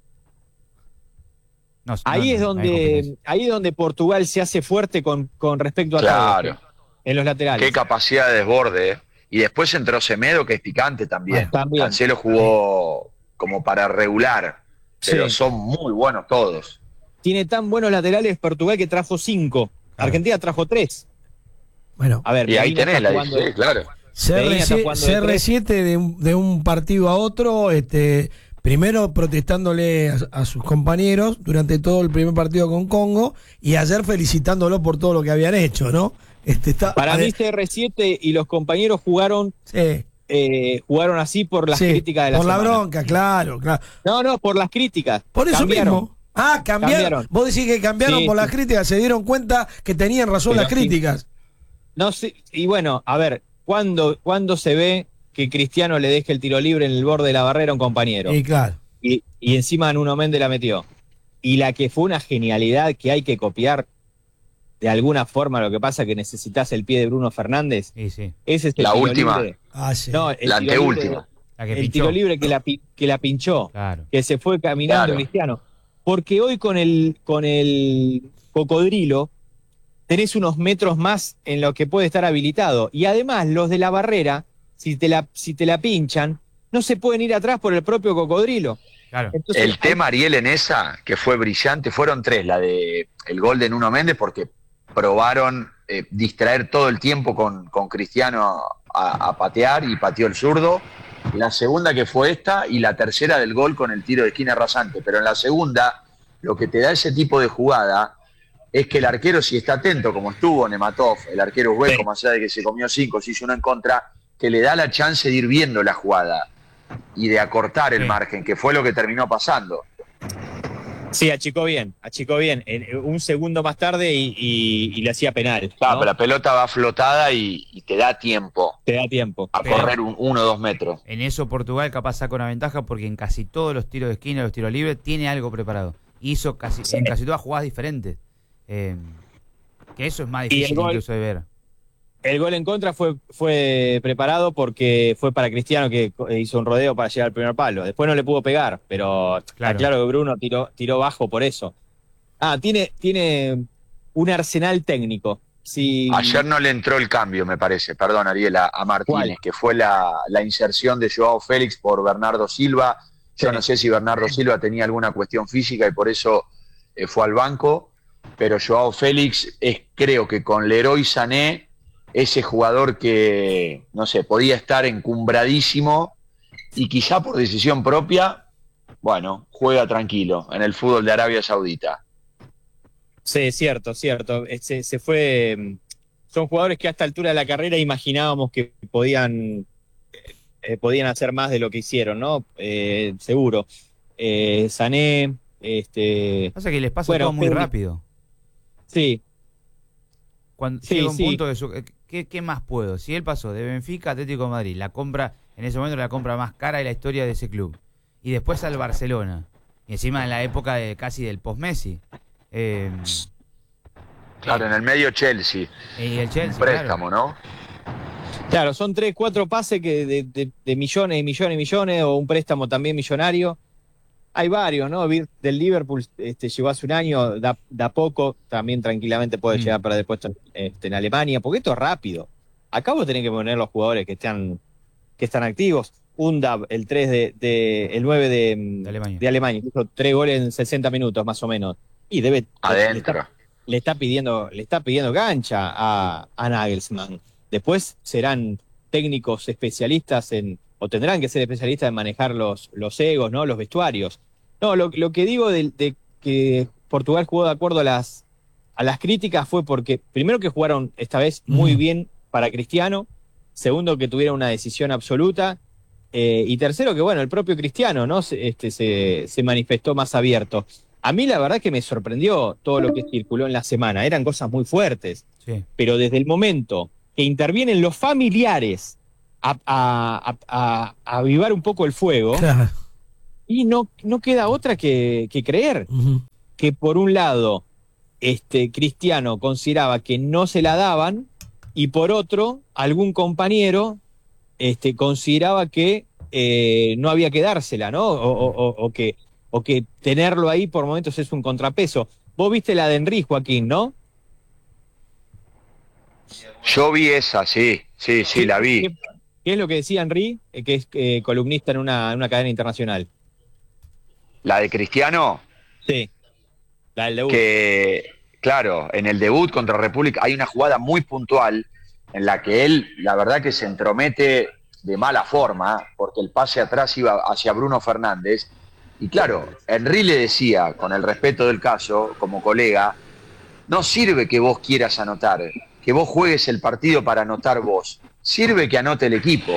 [SPEAKER 4] No,
[SPEAKER 2] Ahí
[SPEAKER 4] no,
[SPEAKER 2] es
[SPEAKER 4] no, no hay
[SPEAKER 2] donde,
[SPEAKER 4] competencia.
[SPEAKER 2] ahí es donde Portugal se hace fuerte con, con respecto a
[SPEAKER 3] Claro.
[SPEAKER 2] todos, en los laterales.
[SPEAKER 3] Qué capacidad de desborde, ¿eh? Y después entró Semedo, que es picante también.
[SPEAKER 5] Bueno,
[SPEAKER 2] también.
[SPEAKER 3] Cancelo jugó como para regular, pero
[SPEAKER 2] Sí.
[SPEAKER 3] son muy buenos todos.
[SPEAKER 2] Tiene tan buenos laterales Portugal que trajo cinco.
[SPEAKER 4] Claro.
[SPEAKER 2] Argentina trajo tres.
[SPEAKER 5] Bueno,
[SPEAKER 2] A ver,
[SPEAKER 3] Y ahí
[SPEAKER 2] Medina
[SPEAKER 3] tenés
[SPEAKER 2] está
[SPEAKER 3] la
[SPEAKER 2] jugando-
[SPEAKER 3] diferencia, claro.
[SPEAKER 2] Medina está jugando de
[SPEAKER 5] C R
[SPEAKER 2] tres.
[SPEAKER 5] siete de, un- de un partido a otro, este, primero protestándole a, a sus compañeros durante todo el primer partido con Congo y ayer felicitándolo por todo lo que habían hecho, ¿no? Este, está,
[SPEAKER 2] Para
[SPEAKER 5] ade-
[SPEAKER 2] mí C R siete y los compañeros jugaron
[SPEAKER 5] sí,
[SPEAKER 2] eh, jugaron así por las
[SPEAKER 5] sí,
[SPEAKER 2] críticas de la
[SPEAKER 5] por la
[SPEAKER 2] semana.
[SPEAKER 5] bronca, claro, claro.
[SPEAKER 2] No, no, por las críticas.
[SPEAKER 5] Por eso
[SPEAKER 2] Cambiaron.
[SPEAKER 5] mismo. Ah, cambiaron.
[SPEAKER 2] Cambiaron.
[SPEAKER 5] Vos decís que cambiaron
[SPEAKER 2] Sí,
[SPEAKER 5] por las
[SPEAKER 2] sí.
[SPEAKER 5] críticas, se dieron cuenta que tenían razón
[SPEAKER 2] Pero
[SPEAKER 5] las
[SPEAKER 2] sí.
[SPEAKER 5] críticas.
[SPEAKER 2] No sé, y bueno, a ver, ¿cuándo, ¿cuándo se ve que Cristiano le deje el tiro libre en el borde de la barrera a un compañero?
[SPEAKER 5] Y claro.
[SPEAKER 2] Y, y encima Nuno Méndez la metió. Y la que fue una genialidad que hay que copiar de alguna forma, lo que pasa es que necesitas el pie de Bruno Fernández.
[SPEAKER 4] Sí, sí.
[SPEAKER 2] Ese es el
[SPEAKER 3] La
[SPEAKER 2] tiro
[SPEAKER 3] última.
[SPEAKER 2] libre.
[SPEAKER 5] Ah, sí.
[SPEAKER 2] No, el
[SPEAKER 3] La
[SPEAKER 2] tiro
[SPEAKER 3] anteúltima.
[SPEAKER 2] libre-
[SPEAKER 4] La que
[SPEAKER 2] el
[SPEAKER 4] pinchó.
[SPEAKER 2] tiro libre que la, pi- que la pinchó.
[SPEAKER 4] Claro.
[SPEAKER 2] Que se fue caminando
[SPEAKER 3] Claro.
[SPEAKER 2] Cristiano. Porque hoy con el, con el cocodrilo tenés unos metros más en lo que puede estar habilitado. Y además, los de la barrera, si te la, si te la pinchan, no se pueden ir atrás por el propio cocodrilo.
[SPEAKER 4] Claro.
[SPEAKER 2] Entonces,
[SPEAKER 3] El tema, Ariel, en esa, que fue brillante, fueron tres. La de el gol de Nuno Méndez, porque probaron eh, distraer todo el tiempo con, con Cristiano a, a patear y pateó el zurdo. La segunda que fue esta y la tercera del gol con el tiro de esquina rasante. Pero en la segunda, lo que te da ese tipo de jugada es que el arquero, si está atento, como estuvo Nematov, el arquero uzbeco, más allá de que se comió cinco, se hizo uno en contra, que le da la chance de ir viendo la jugada y de acortar el
[SPEAKER 4] Sí.
[SPEAKER 3] margen, que fue lo que terminó pasando.
[SPEAKER 2] sí, achicó bien, achicó bien. En- un segundo más tarde y, y- y le hacía penal.
[SPEAKER 3] Claro,
[SPEAKER 2] ¿no?
[SPEAKER 3] pero la pelota va flotada y, y te da tiempo
[SPEAKER 2] Te da tiempo.
[SPEAKER 3] a
[SPEAKER 4] Pero-
[SPEAKER 3] correr un, uno o dos metros.
[SPEAKER 4] En eso Portugal capaz saca una ventaja porque en casi todos los tiros de esquina, los tiros libres, tiene algo preparado. Hizo casi, en casi todas jugadas diferentes. Eh, que eso es más
[SPEAKER 2] Y el
[SPEAKER 4] difícil
[SPEAKER 2] gol-
[SPEAKER 4] incluso de ver.
[SPEAKER 2] El gol en contra fue, fue preparado porque fue para Cristiano, que hizo un rodeo para llegar al primer palo. Después no le pudo pegar, pero está
[SPEAKER 4] Claro.
[SPEAKER 2] claro que Bruno tiró, tiró bajo por eso. Ah, tiene, tiene un arsenal técnico. Si,
[SPEAKER 3] Ayer no le entró el cambio, me parece, perdón, Ariel, a, a Martínez,
[SPEAKER 2] ¿Cuál?
[SPEAKER 3] que fue la, la inserción de Joao Félix por Bernardo Silva. Yo
[SPEAKER 2] Sí.
[SPEAKER 3] no sé si Bernardo Silva tenía alguna cuestión física y por eso eh, fue al banco, pero Joao Félix es, creo que con Leroy Sané, ese jugador que, no sé, podía estar encumbradísimo y quizá por decisión propia, bueno, juega tranquilo en el fútbol de Arabia Saudita.
[SPEAKER 2] Sí, cierto, cierto. Eh, Se, se fue. mm, Son jugadores que a esta altura de la carrera imaginábamos que podían, eh, podían hacer más de lo que hicieron, ¿no? Eh, seguro. Eh, Sané, este.
[SPEAKER 4] Pasa que les pasa
[SPEAKER 2] Bueno,
[SPEAKER 4] todo muy
[SPEAKER 2] pero-
[SPEAKER 4] rápido.
[SPEAKER 2] Sí,
[SPEAKER 4] Cuando
[SPEAKER 2] Sí,
[SPEAKER 4] llega un
[SPEAKER 2] sí.
[SPEAKER 4] punto de su- ¿qué, qué más puedo? Si él pasó de Benfica a Atlético de Madrid, la compra, en ese momento la compra más cara de la historia de ese club. Y después al Barcelona. Y encima en la época de casi del post-Messi. Eh,
[SPEAKER 3] Claro, en el medio Chelsea,
[SPEAKER 4] y el Chelsea,
[SPEAKER 3] préstamo, ¿no?
[SPEAKER 2] claro, son tres, cuatro pases que de, de- de millones y millones y millones, o un préstamo también millonario. Hay varios, ¿no? Vir- Del Liverpool este, llegó hace un año, da, da poco, también tranquilamente puede
[SPEAKER 4] Mm.
[SPEAKER 2] llegar a perder puesto este, en Alemania, porque esto es rápido. Acá vos tenés que poner los jugadores que están, que están activos. Undab, el tres de, de- el nueve de,
[SPEAKER 4] De Alemania.
[SPEAKER 2] de Alemania, hizo tres goles en sesenta minutos más o menos. Y debe,
[SPEAKER 3] Adentro.
[SPEAKER 2] le está, le está pidiendo, le está pidiendo cancha a, a Nagelsmann. Después serán técnicos especialistas en, o tendrán que ser especialistas en manejar los, los egos, ¿no? Los vestuarios. No, lo, lo que digo de, de que Portugal jugó de acuerdo a las, a las críticas fue porque, primero que jugaron esta vez muy
[SPEAKER 5] Mm.
[SPEAKER 2] bien para Cristiano, segundo que tuvieron una decisión absoluta, Eh, y tercero, que bueno, el propio Cristiano, ¿no? Se, este, se, se manifestó más abierto. A mí la verdad que me sorprendió todo lo que circuló en la semana. Eran cosas muy fuertes.
[SPEAKER 4] Sí.
[SPEAKER 2] Pero desde el momento que intervienen los familiares a, a, a, a, a avivar un poco el fuego,
[SPEAKER 5] Claro.
[SPEAKER 2] y no, no queda otra que, que creer
[SPEAKER 5] Ujú.
[SPEAKER 2] que por un lado este Cristiano consideraba que no se la daban y por otro algún compañero este, consideraba que eh, no había que dársela, ¿no? O, o, o, o, que, o que tenerlo ahí por momentos es un contrapeso. Vos viste la de Henry, Joaquín, ¿no?
[SPEAKER 3] Yo vi esa, sí, sí, sí, la vi.
[SPEAKER 2] ¿Qué, qué es lo que decía Henry, eh, que es eh, columnista en una, en una cadena internacional?
[SPEAKER 3] La de Cristiano,
[SPEAKER 2] Sí, la del debut.
[SPEAKER 3] que, claro, en el debut contra República hay una jugada muy puntual en la que él, la verdad que se entromete de mala forma, porque el pase atrás iba hacia Bruno Fernández, y claro, Henry le decía, con el respeto del caso, como colega, no sirve que vos quieras anotar, que vos juegues el partido para anotar vos, sirve que anote el equipo.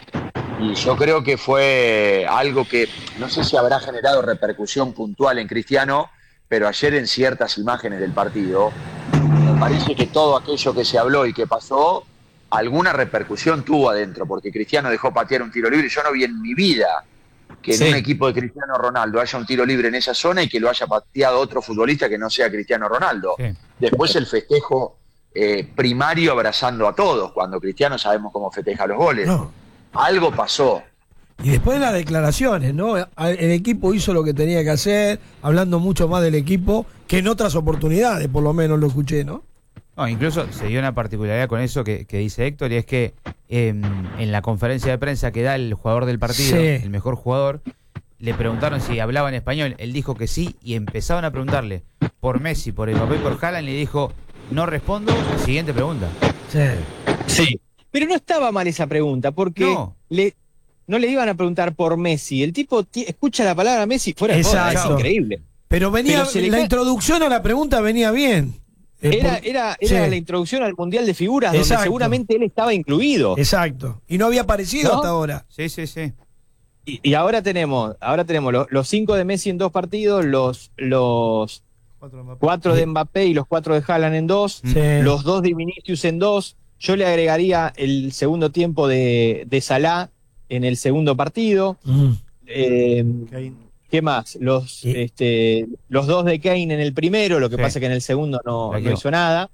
[SPEAKER 3] Y yo creo que fue algo que no sé si habrá generado repercusión puntual en Cristiano, pero ayer en ciertas imágenes del partido, me parece que todo aquello que se habló y que pasó, alguna repercusión tuvo adentro, porque Cristiano dejó patear un tiro libre. Yo no vi en mi vida que en
[SPEAKER 2] Sí.
[SPEAKER 3] un equipo de Cristiano Ronaldo haya un tiro libre en esa zona y que lo haya pateado otro futbolista que no sea Cristiano Ronaldo.
[SPEAKER 4] Sí.
[SPEAKER 3] Después el festejo eh, primario abrazando a todos, cuando Cristiano sabemos cómo festeja los goles.
[SPEAKER 5] No.
[SPEAKER 3] Algo pasó.
[SPEAKER 5] Y después de las declaraciones, ¿no? El equipo hizo lo que tenía que hacer, hablando mucho más del equipo que en otras oportunidades, por lo menos lo escuché, ¿no?
[SPEAKER 4] No, incluso se dio una particularidad con eso que, que dice Héctor, y es que eh, en la conferencia de prensa que da el jugador del partido,
[SPEAKER 5] Sí.
[SPEAKER 4] el mejor jugador, le preguntaron si hablaba en español, él dijo que sí, y empezaron a preguntarle por Messi, por Mbappé y por Haaland, y le dijo, no respondo, siguiente pregunta.
[SPEAKER 5] Sí.
[SPEAKER 2] Sí. Pero no estaba mal esa pregunta, porque
[SPEAKER 4] No.
[SPEAKER 2] le, no le iban a preguntar por Messi. El tipo ti- escucha la palabra Messi fuera de joda, es
[SPEAKER 5] Exacto.
[SPEAKER 2] increíble.
[SPEAKER 5] Pero venía,
[SPEAKER 2] Pero se le
[SPEAKER 5] la
[SPEAKER 2] ca-
[SPEAKER 5] introducción a la pregunta venía bien. Eh,
[SPEAKER 2] Era,
[SPEAKER 5] por-
[SPEAKER 2] era, era
[SPEAKER 5] sí.
[SPEAKER 2] la introducción al Mundial de Figuras,
[SPEAKER 5] Exacto.
[SPEAKER 2] donde seguramente él estaba incluido.
[SPEAKER 5] Exacto. Y no había aparecido
[SPEAKER 2] ¿No?
[SPEAKER 5] hasta ahora.
[SPEAKER 4] Sí, sí, sí.
[SPEAKER 2] Y, y ahora tenemos, ahora tenemos los, los cinco de Messi en dos partidos, los, los cuatro de Mbappé y los cuatro de Haaland en dos,
[SPEAKER 5] Sí.
[SPEAKER 2] los dos de Vinicius en dos. Yo le agregaría el segundo tiempo de, de Salah en el segundo partido.
[SPEAKER 5] Mm.
[SPEAKER 2] Eh, ¿Qué más? Los,
[SPEAKER 5] Sí.
[SPEAKER 2] este, los dos de Kane en el primero, lo que
[SPEAKER 4] Sí.
[SPEAKER 2] pasa que en el segundo no,
[SPEAKER 4] La
[SPEAKER 2] no
[SPEAKER 4] quedó.
[SPEAKER 2] hizo nada.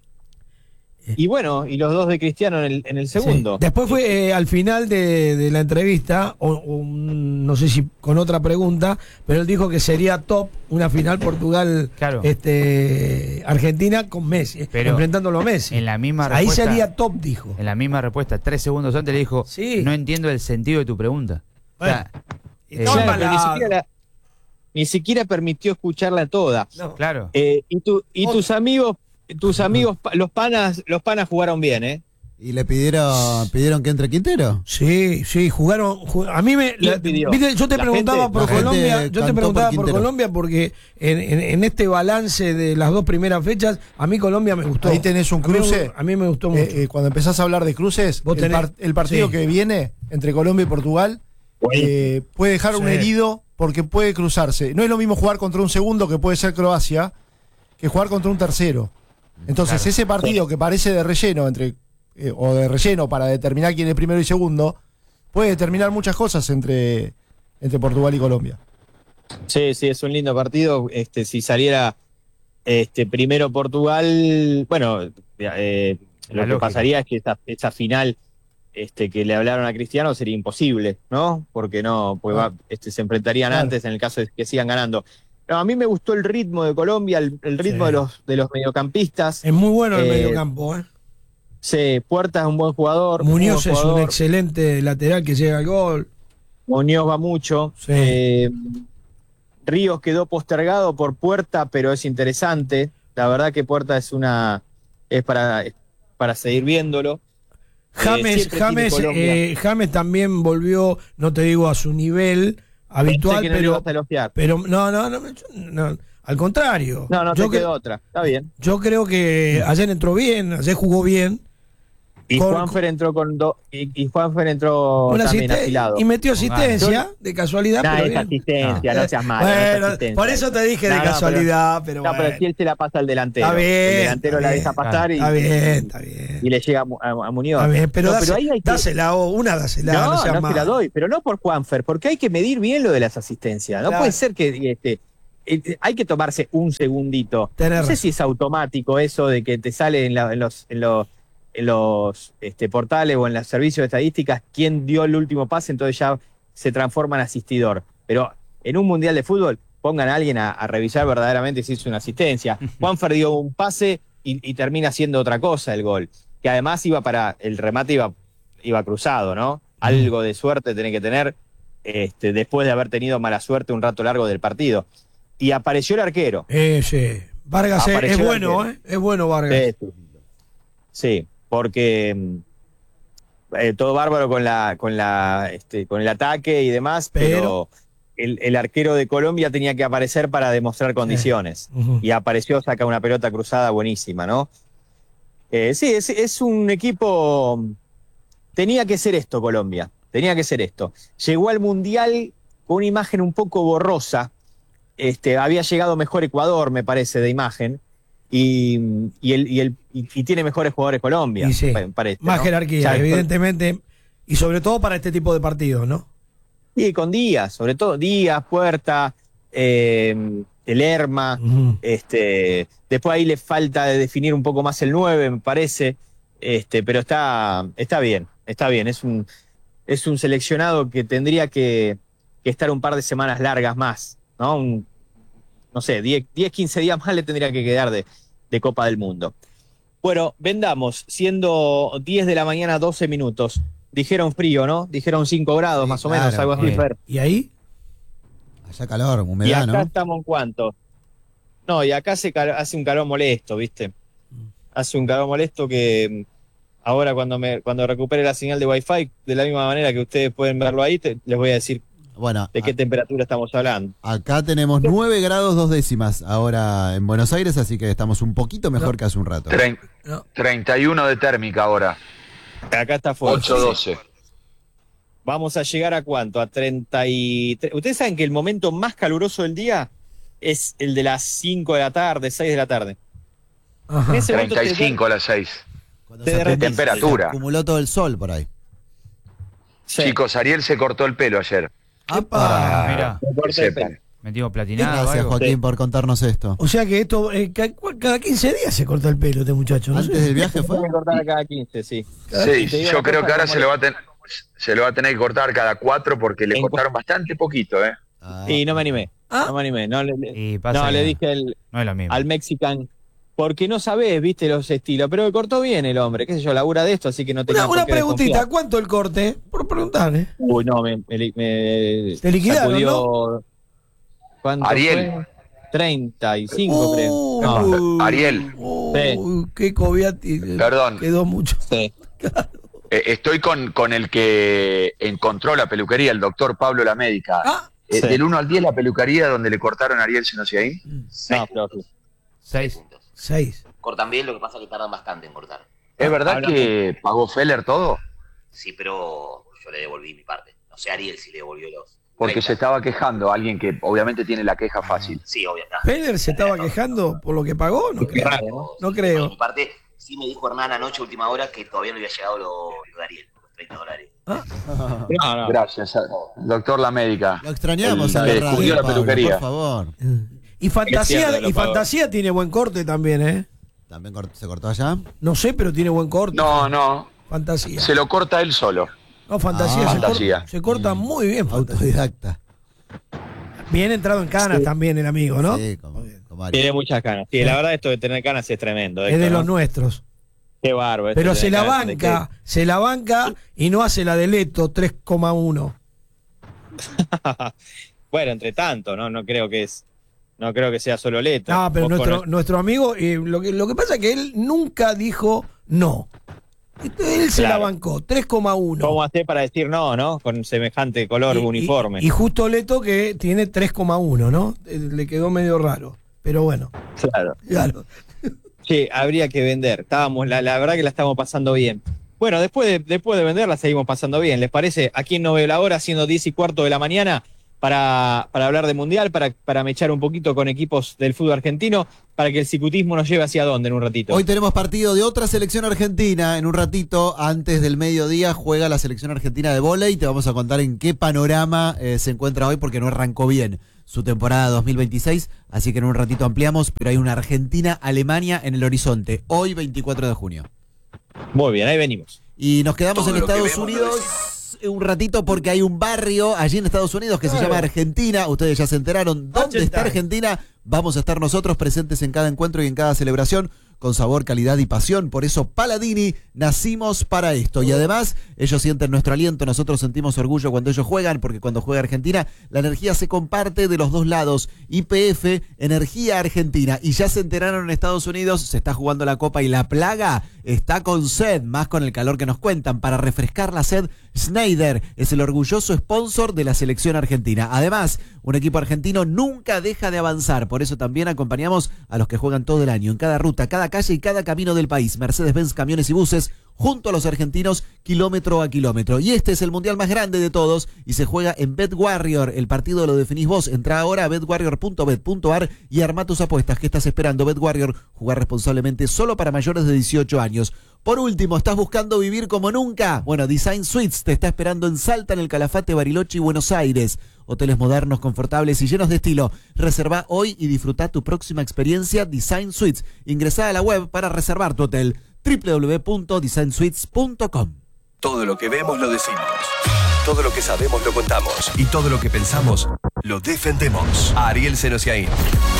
[SPEAKER 2] Y bueno, y los dos de Cristiano en el, en el segundo.
[SPEAKER 5] Sí. Después fue eh, al final de, de la entrevista, o, o, mm, no sé si con otra pregunta, pero él dijo que sería top una final Portugal,
[SPEAKER 4] Claro.
[SPEAKER 5] este, Argentina con Messi,
[SPEAKER 4] Pero
[SPEAKER 5] enfrentándolo a Messi.
[SPEAKER 4] En la misma
[SPEAKER 5] Ahí
[SPEAKER 4] respuesta,
[SPEAKER 5] sería top, dijo.
[SPEAKER 4] en la misma respuesta, tres segundos antes le dijo,
[SPEAKER 5] Sí.
[SPEAKER 4] no entiendo el sentido de tu pregunta. O sea, eh,
[SPEAKER 5] Estaba
[SPEAKER 2] Claro, pero ni
[SPEAKER 5] embalado.
[SPEAKER 2] siquiera, la- ni siquiera permitió escucharla toda.
[SPEAKER 5] No.
[SPEAKER 4] claro.
[SPEAKER 2] Eh, y tu, y
[SPEAKER 5] Otra.
[SPEAKER 2] tus amigos, tus amigos, pa- los panas, los panas jugaron bien, ¿eh?
[SPEAKER 6] ¿Y le pidieron pidieron que entre Quintero?
[SPEAKER 5] Sí, sí, jugaron. ju- a mí me.
[SPEAKER 2] ¿Quién
[SPEAKER 5] la-
[SPEAKER 2] pidió?
[SPEAKER 5] viste, yo te
[SPEAKER 2] La
[SPEAKER 5] preguntaba
[SPEAKER 2] gente-
[SPEAKER 5] por
[SPEAKER 6] la gente
[SPEAKER 5] Colombia. Yo te
[SPEAKER 6] cantó
[SPEAKER 5] preguntaba
[SPEAKER 6] por
[SPEAKER 5] por
[SPEAKER 6] Quintero.
[SPEAKER 5] Colombia porque en, en- en este balance de las dos primeras fechas, a mí Colombia me gustó.
[SPEAKER 7] Ahí tenés un
[SPEAKER 5] A mí me-
[SPEAKER 7] cruce.
[SPEAKER 5] A mí me gustó mucho.
[SPEAKER 7] Eh, eh, cuando empezás a hablar de cruces,
[SPEAKER 5] Vos
[SPEAKER 7] el,
[SPEAKER 5] tenés-
[SPEAKER 7] par- el partido
[SPEAKER 5] sí.
[SPEAKER 7] que viene entre Colombia y Portugal eh, puede dejar un
[SPEAKER 5] Sí.
[SPEAKER 7] herido porque puede cruzarse. No es lo mismo jugar contra un segundo, que puede ser Croacia, que jugar contra un tercero. Entonces,
[SPEAKER 4] Claro.
[SPEAKER 7] ese partido que parece de relleno entre eh, o de relleno para determinar quién es primero y segundo, puede determinar muchas cosas entre, entre Portugal y Colombia.
[SPEAKER 2] Sí, sí, es un lindo partido. Este, si saliera este, primero Portugal, bueno, eh,
[SPEAKER 4] La
[SPEAKER 2] lo que
[SPEAKER 4] lógica.
[SPEAKER 2] pasaría es que esa, esa final este, que le hablaron a Cristiano sería imposible, ¿no? Porque no, pues va, este, se enfrentarían
[SPEAKER 7] Claro.
[SPEAKER 2] antes en el caso de que sigan ganando. No, a mí me gustó el ritmo de Colombia, el, el ritmo
[SPEAKER 5] Sí.
[SPEAKER 2] de los de los mediocampistas.
[SPEAKER 5] Es muy bueno el
[SPEAKER 2] Eh,
[SPEAKER 5] mediocampo, ¿eh?
[SPEAKER 2] Sí, Puerta es un buen jugador.
[SPEAKER 5] Muñoz
[SPEAKER 2] buen
[SPEAKER 5] es un
[SPEAKER 2] jugador.
[SPEAKER 5] excelente lateral que llega al gol.
[SPEAKER 2] Muñoz va mucho.
[SPEAKER 5] Sí.
[SPEAKER 2] Eh, Ríos quedó postergado por Puerta, pero es interesante. La verdad que Puerta es una es para, es para seguir viéndolo.
[SPEAKER 5] James,
[SPEAKER 2] siempre tiene
[SPEAKER 5] James,
[SPEAKER 2] Colombia.
[SPEAKER 5] eh, James también volvió, no te digo a su nivel habitual,
[SPEAKER 2] Pensé que no le
[SPEAKER 5] pero,
[SPEAKER 2] ibas a elogiar.
[SPEAKER 5] pero no, no, no, no, al contrario.
[SPEAKER 2] No, no
[SPEAKER 5] yo,
[SPEAKER 2] te
[SPEAKER 5] cre-
[SPEAKER 2] quedó otra. Está bien.
[SPEAKER 5] yo creo que ayer entró bien, ayer jugó bien,
[SPEAKER 2] Y
[SPEAKER 5] Con-
[SPEAKER 2] Juanfer entró con dos y, y Juanfer entró
[SPEAKER 5] Una
[SPEAKER 2] también
[SPEAKER 5] asisten-
[SPEAKER 2] afilado.
[SPEAKER 5] y metió asistencia, de casualidad.
[SPEAKER 2] No,
[SPEAKER 5] pero
[SPEAKER 2] es
[SPEAKER 5] bien.
[SPEAKER 2] asistencia, no, seas malo. no es
[SPEAKER 5] Bueno,
[SPEAKER 2] asistencia.
[SPEAKER 5] por eso te dije de
[SPEAKER 2] No, no,
[SPEAKER 5] casualidad, pero,
[SPEAKER 2] No,
[SPEAKER 5] bueno.
[SPEAKER 2] pero si él se la pasa al delantero.
[SPEAKER 5] Está bien,
[SPEAKER 2] El delantero
[SPEAKER 5] está
[SPEAKER 2] la
[SPEAKER 5] bien.
[SPEAKER 2] deja pasar y,
[SPEAKER 5] Está bien, está bien.
[SPEAKER 2] y le llega a, Mu- a- a Muñoz.
[SPEAKER 5] Está bien, pero,
[SPEAKER 2] No,
[SPEAKER 5] dase-
[SPEAKER 2] ahí hay que-
[SPEAKER 5] dásela, o una dásela,
[SPEAKER 2] No,
[SPEAKER 5] no,
[SPEAKER 2] no,
[SPEAKER 5] seas
[SPEAKER 2] se la
[SPEAKER 5] malo.
[SPEAKER 2] doy, pero no por Juanfer, porque hay que medir bien lo de las asistencias. No
[SPEAKER 5] Claro.
[SPEAKER 2] puede ser que este, eh, hay que tomarse un segundito.
[SPEAKER 5] Tenés
[SPEAKER 2] no sé
[SPEAKER 5] razón.
[SPEAKER 2] si es automático eso de que te sale en, la- en los, en los, en los este, portales o en los servicios de estadísticas quién dio el último pase, entonces ya se transforma en asistidor. Pero en un mundial de fútbol pongan a alguien a, a revisar verdaderamente si hizo una asistencia. Juanfer dio un pase y, y termina siendo otra cosa el gol. Que además iba para, el remate iba, iba cruzado, ¿no? Algo de suerte tenés que tener este, después de haber tenido mala suerte un rato largo del partido. Y apareció el arquero.
[SPEAKER 5] Eh, sí. Vargas es,
[SPEAKER 2] Apareció
[SPEAKER 5] es
[SPEAKER 2] el
[SPEAKER 5] bueno,
[SPEAKER 2] arquero.
[SPEAKER 5] ¿eh? Es bueno Vargas.
[SPEAKER 2] Sí, sí. Sí, porque mm, eh, todo bárbaro con la, con la, este, con el ataque y demás, pero,
[SPEAKER 5] Pero-
[SPEAKER 2] el, el arquero de Colombia tenía que aparecer para demostrar condiciones.
[SPEAKER 5] Ujú.
[SPEAKER 2] Y apareció, saca una pelota cruzada buenísima, ¿no? Eh, sí, es, es un equipo. Tenía que ser esto, Colombia. Tenía que ser esto. Llegó al Mundial con una imagen un poco borrosa. Este, había llegado mejor Ecuador, me parece, de imagen. Y, y, el, y, el, y, y tiene mejores jugadores Colombia,
[SPEAKER 5] Y sí,
[SPEAKER 2] me parece.
[SPEAKER 5] Más
[SPEAKER 2] ¿no?
[SPEAKER 5] jerarquía,
[SPEAKER 2] Ya,
[SPEAKER 5] evidentemente. Y sobre todo para este tipo de partidos, ¿no?
[SPEAKER 2] Y con Díaz, sobre todo Díaz, Puerta, eh, Lerma.
[SPEAKER 5] Ujú.
[SPEAKER 2] Este, después ahí le falta de definir un poco más el nueve, me parece. Este, pero está, está bien, está bien. Es un, es un seleccionado que tendría que, que estar un par de semanas largas más, ¿no? Un, no sé, diez, quince días más le tendría que quedar de, de Copa del Mundo. Bueno, vendamos, siendo diez de la mañana, doce minutos. Dijeron frío, ¿no? Dijeron cinco grados
[SPEAKER 6] Sí,
[SPEAKER 2] más o
[SPEAKER 6] claro,
[SPEAKER 2] menos, algo así,
[SPEAKER 6] sí.
[SPEAKER 2] Fer.
[SPEAKER 5] ¿Y ahí?
[SPEAKER 6] Allá calor,
[SPEAKER 2] Y
[SPEAKER 6] humedad,
[SPEAKER 2] acá
[SPEAKER 6] ¿no?
[SPEAKER 2] estamos en cuánto. No, y acá hace, cal- hace un calor molesto, ¿viste? Hace un calor molesto que mm, ahora cuando me cuando recupere la señal de Wi-Fi, de la misma manera que ustedes pueden verlo ahí, te- les voy a decir
[SPEAKER 6] Bueno,
[SPEAKER 2] de qué temperatura estamos hablando.
[SPEAKER 6] a- acá tenemos nueve grados dos décimas ahora en Buenos Aires, así que estamos un poquito mejor
[SPEAKER 5] No.
[SPEAKER 6] que hace un rato.
[SPEAKER 3] Trein-
[SPEAKER 5] No.
[SPEAKER 3] treinta y uno de térmica ahora.
[SPEAKER 2] Acá está fuerte.
[SPEAKER 3] ocho doce.
[SPEAKER 2] Vamos a llegar a cuánto? A treinta y tres. Ustedes saben que el momento más caluroso del día es el de las cinco de la tarde, seis de la tarde.
[SPEAKER 5] Ajá.
[SPEAKER 2] En ese momento
[SPEAKER 3] treinta y cinco a las seis.
[SPEAKER 6] Cuando
[SPEAKER 2] Te
[SPEAKER 6] se
[SPEAKER 2] derretís.
[SPEAKER 6] acumula-
[SPEAKER 3] Temperatura.
[SPEAKER 6] se acumuló todo el sol por ahí.
[SPEAKER 2] Sí.
[SPEAKER 3] Chicos, Ariel se cortó el pelo ayer.
[SPEAKER 5] ¡Apa!
[SPEAKER 4] Ah, mirá.
[SPEAKER 2] Me corté
[SPEAKER 3] Que
[SPEAKER 2] el
[SPEAKER 3] sepan.
[SPEAKER 2] pelo.
[SPEAKER 4] Metido platinado.
[SPEAKER 6] Gracias,
[SPEAKER 4] algo.
[SPEAKER 6] Joaquín,
[SPEAKER 2] Sí.
[SPEAKER 6] por contarnos esto.
[SPEAKER 5] O sea que esto, eh, ca- cada quince días se corta el pelo este muchacho, ¿no?
[SPEAKER 6] Antes
[SPEAKER 5] sé.
[SPEAKER 6] del viaje fue.
[SPEAKER 2] Tengo que cortar a cada quince, sí.
[SPEAKER 3] Sí,
[SPEAKER 2] Y te digo
[SPEAKER 3] yo
[SPEAKER 2] una
[SPEAKER 3] creo
[SPEAKER 2] cosa,
[SPEAKER 3] que ahora
[SPEAKER 2] como
[SPEAKER 3] se lo, va a ten- se lo va a tener que cortar cada cuatro porque le
[SPEAKER 2] En
[SPEAKER 3] cortaron bastante poquito, ¿eh?
[SPEAKER 6] Ah,
[SPEAKER 2] Y no me animé.
[SPEAKER 5] Ah.
[SPEAKER 2] No me animé. No, le, le-
[SPEAKER 4] Y pasa
[SPEAKER 2] no,
[SPEAKER 4] que
[SPEAKER 2] le dije al,
[SPEAKER 4] No es lo mismo.
[SPEAKER 2] al Mexican, porque no sabés, viste, los estilos, pero me cortó bien el hombre, qué sé yo, labura de esto, así que no tenía
[SPEAKER 5] Una,
[SPEAKER 2] por
[SPEAKER 5] una
[SPEAKER 2] qué
[SPEAKER 5] preguntita,
[SPEAKER 2] desconfiar.
[SPEAKER 5] ¿cuánto el corte? Por preguntar, ¿eh?
[SPEAKER 2] Uy, no, me, me, me
[SPEAKER 5] Te liquidaron,
[SPEAKER 2] sacudió- ¿Cuánto
[SPEAKER 3] Ariel.
[SPEAKER 2] fue? treinta y cinco, creo.
[SPEAKER 5] Uy,
[SPEAKER 2] No,
[SPEAKER 3] Ariel.
[SPEAKER 5] uy, qué cobiati.
[SPEAKER 3] Perdón.
[SPEAKER 5] Quedó mucho.
[SPEAKER 2] sí.
[SPEAKER 3] Eh, estoy con, con el que encontró la peluquería, el doctor Pablo La Médica.
[SPEAKER 5] Ah,
[SPEAKER 3] Eh,
[SPEAKER 2] Sí.
[SPEAKER 3] Del uno al diez la peluquería donde le cortaron a Ariel, si no sé ahí.
[SPEAKER 2] No, pero sí.
[SPEAKER 4] Seis.
[SPEAKER 8] puntos.
[SPEAKER 5] seis.
[SPEAKER 8] Cortan bien, lo que pasa es que tardan bastante en cortar.
[SPEAKER 3] ¿Es verdad
[SPEAKER 2] Hablamos.
[SPEAKER 3] que pagó Feller todo?
[SPEAKER 8] Sí, pero yo le devolví mi parte. No sé Ariel si le devolvió los.
[SPEAKER 3] Porque
[SPEAKER 8] treinta.
[SPEAKER 3] se estaba quejando alguien que obviamente tiene la queja fácil.
[SPEAKER 8] Sí, obviamente.
[SPEAKER 5] ¿Peller se estaba quejando por lo que pagó? No creo.
[SPEAKER 2] raro, ¿no?
[SPEAKER 5] No creo.
[SPEAKER 8] Por mi parte, sí me dijo Hernán anoche, última hora, que todavía no había llegado lo, lo de Ariel, los treinta dólares.
[SPEAKER 2] No, no.
[SPEAKER 3] Gracias, a- doctor La Médica.
[SPEAKER 6] Lo extrañamos
[SPEAKER 3] El
[SPEAKER 6] a la
[SPEAKER 3] que
[SPEAKER 6] radio,
[SPEAKER 3] descubrió la
[SPEAKER 6] Pablo,
[SPEAKER 3] peluquería.
[SPEAKER 6] por favor.
[SPEAKER 5] Y fantasía,
[SPEAKER 2] Es cierto, lo
[SPEAKER 5] y
[SPEAKER 2] pago.
[SPEAKER 5] fantasía tiene buen corte también, ¿eh?
[SPEAKER 6] ¿También cort- se cortó allá?
[SPEAKER 5] No sé, pero tiene buen corte.
[SPEAKER 3] No, no,
[SPEAKER 5] Fantasía.
[SPEAKER 3] se lo corta él solo.
[SPEAKER 5] No, fantasía.
[SPEAKER 6] Ah,
[SPEAKER 5] se,
[SPEAKER 3] fantasía.
[SPEAKER 5] corta, se corta muy bien, fantasía.
[SPEAKER 6] Autodidacta.
[SPEAKER 5] Bien entrado en canas también el amigo, ¿no?
[SPEAKER 6] Sí, como, como Ari.
[SPEAKER 2] Tiene muchas canas. Sí, la verdad esto de tener canas es tremendo.
[SPEAKER 5] Es
[SPEAKER 2] Héctor,
[SPEAKER 5] de
[SPEAKER 2] ¿no?
[SPEAKER 5] los nuestros.
[SPEAKER 2] Qué bárbaro. esto
[SPEAKER 5] Pero
[SPEAKER 2] de
[SPEAKER 5] se
[SPEAKER 2] tener
[SPEAKER 5] la
[SPEAKER 2] canas, de
[SPEAKER 5] banca, se la banca y no hace la de Leto tres coma uno.
[SPEAKER 2] que- Bueno, entre tanto, ¿no? No creo que es. No creo que sea solo Leto.
[SPEAKER 5] No, pero
[SPEAKER 2] Vos
[SPEAKER 5] nuestro,
[SPEAKER 2] cono-
[SPEAKER 5] nuestro amigo, eh, lo, que, lo que pasa es que él nunca dijo no. Entonces, él se
[SPEAKER 2] Claro.
[SPEAKER 5] la bancó, tres coma uno.
[SPEAKER 2] ¿Cómo hacer para decir no, no? Con semejante color
[SPEAKER 5] Y- y-
[SPEAKER 2] uniforme.
[SPEAKER 5] Y, justo Leto que tiene tres coma uno, ¿no? Eh, Le quedó medio raro. Pero bueno,
[SPEAKER 2] Claro.
[SPEAKER 5] claro.
[SPEAKER 2] Che, habría que vender. Estábamos, la, la verdad que la estamos pasando bien. Bueno, después de, después de venderla seguimos pasando bien. ¿Les parece? ¿A quién no ve la hora siendo diez y cuarto de la mañana para, para hablar de Mundial, para, para mechar un poquito con equipos del fútbol argentino, para que el cicutismo nos lleve hacia dónde en un ratito?
[SPEAKER 6] Hoy tenemos partido de otra selección argentina. En un ratito, antes del mediodía, juega la selección argentina de vóley. Te vamos a contar en qué panorama eh, se encuentra hoy, porque no arrancó bien su temporada dos mil veintiséis, así que en un ratito ampliamos, pero hay una Argentina-Alemania en el horizonte, hoy veinticuatro de junio.
[SPEAKER 2] Muy bien, ahí venimos.
[SPEAKER 6] Y nos quedamos
[SPEAKER 3] Todo
[SPEAKER 6] en
[SPEAKER 3] lo que
[SPEAKER 6] Estados
[SPEAKER 3] vemos
[SPEAKER 6] Unidos un ratito porque hay un barrio allí en Estados Unidos que se llama Argentina. Ustedes ya se enteraron dónde está Argentina. Vamos a estar nosotros presentes en cada encuentro y en cada celebración con sabor, calidad y pasión. Por eso Paladini, nacimos para esto. Y además, ellos sienten nuestro aliento, nosotros sentimos orgullo cuando ellos juegan, porque cuando juega Argentina, la energía se comparte de los dos lados. Y P F, Energía Argentina. Y ya se enteraron en Estados Unidos, se está jugando la Copa y la plaga está con sed, más con el calor que nos cuentan. Para refrescar la sed, Schneider es el orgulloso sponsor de la selección argentina. Además, un equipo argentino nunca deja de avanzar. Por eso también acompañamos a los que juegan todo el año, en cada ruta, cada calle y cada camino del país. Mercedes-Benz Camiones y Buses, junto a los argentinos, kilómetro a kilómetro. Y este es el mundial más grande de todos y se juega en BetWarrior. El partido lo definís vos. Entrá ahora a bet warrior punto bet punto a r y armá tus apuestas. ¿Qué estás esperando? BetWarrior, jugar responsablemente, solo para mayores de dieciocho años. Por último, ¿estás buscando vivir como nunca? Bueno, Design Suites te está esperando en Salta, en el Calafate, Bariloche y Buenos Aires. Hoteles modernos, confortables y llenos de estilo. Reserva hoy y disfruta tu próxima experiencia Design Suites. Ingresá a la web para reservar tu hotel, doble u doble u doble u punto design suites punto com.
[SPEAKER 9] Todo lo que vemos lo decimos. Todo lo que sabemos lo contamos. Y todo lo que pensamos lo defendemos. Ariel Senosiaín.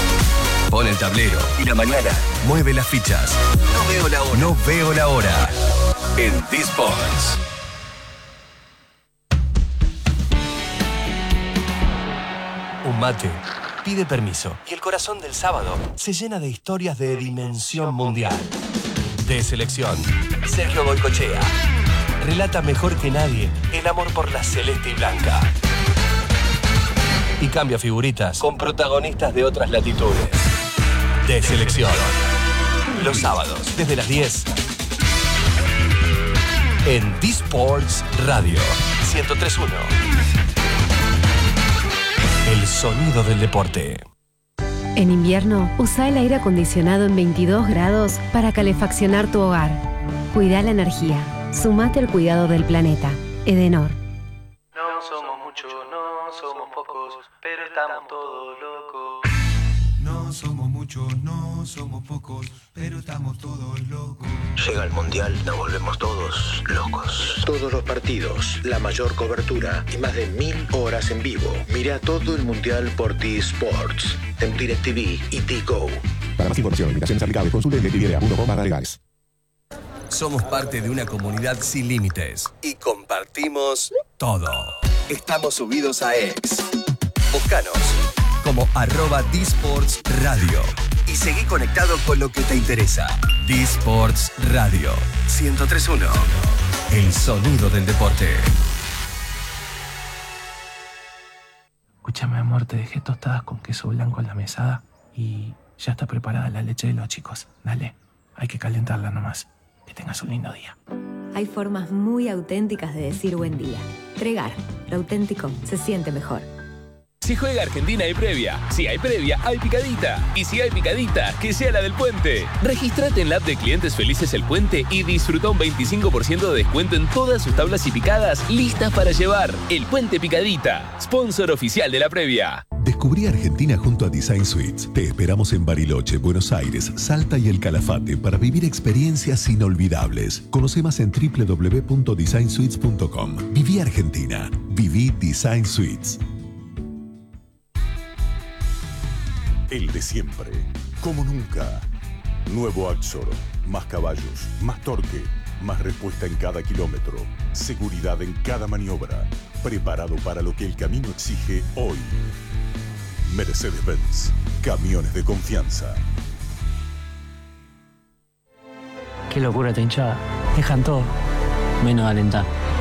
[SPEAKER 9] Pone el tablero y la mañana mueve las fichas. No veo la hora. No veo la hora. En D-Sports. Un mate pide permiso y el corazón del sábado se llena de historias de dimensión mundial. De selección, Sergio Goycochea relata mejor que nadie el amor por la celeste y blanca. Y cambia figuritas con protagonistas de otras latitudes. De selección. Los sábados, desde las diez. En D-Sports Radio ciento tres punto uno. El sonido del deporte.
[SPEAKER 10] En invierno, usa el aire acondicionado en veintidós grados para calefaccionar tu hogar. Cuida la energía. Sumate al cuidado del planeta. Edenor.
[SPEAKER 11] No somos muchos, no somos pocos, pero estamos todos locos.
[SPEAKER 12] No somos muchos, no somos pocos, pero estamos todos locos.
[SPEAKER 13] Llega el Mundial, nos volvemos todos locos.
[SPEAKER 14] Todos los partidos, la mayor cobertura y más de mil horas en vivo. Mira todo el Mundial por D-Sports, en DirecTV y D-Go.
[SPEAKER 12] Para más información, invitaciones aplicables, consulte en d punto com barra legales.
[SPEAKER 9] Somos parte de una comunidad sin límites y compartimos todo. Estamos subidos a X. Búscanos como arroba D-Sports Radio y seguí conectado con lo que te interesa. D-Sports Radio ciento tres punto uno. El sonido del deporte.
[SPEAKER 11] Escúchame, amor, te dejé tostadas con queso blanco en la mesada y ya está preparada la leche de los chicos. Dale, hay que calentarla nomás. Que tengas un lindo día.
[SPEAKER 10] Hay formas muy auténticas de decir buen día. Tregar, lo auténtico se siente mejor.
[SPEAKER 15] Si juega Argentina hay previa, si hay previa hay picadita y si hay picadita, que sea la del Puente. Regístrate en la app de Clientes Felices El Puente y disfruta un veinticinco por ciento de descuento en todas sus tablas y picadas listas para llevar. El Puente Picadita, sponsor oficial de la previa.
[SPEAKER 16] Descubrí Argentina junto a Design Suites. Te esperamos en Bariloche, Buenos Aires, Salta y El Calafate para vivir experiencias inolvidables. Conoce más en doble u doble u doble u punto design suites punto com. Viví Argentina. Viví Design Suites.
[SPEAKER 17] El de siempre, como nunca. Nuevo Axor, más caballos, más torque, más respuesta en cada kilómetro, seguridad en cada maniobra, preparado para lo que el camino exige hoy. Mercedes-Benz, camiones de confianza.
[SPEAKER 18] Qué locura esta hinchada. Dejan todo, menos alentar.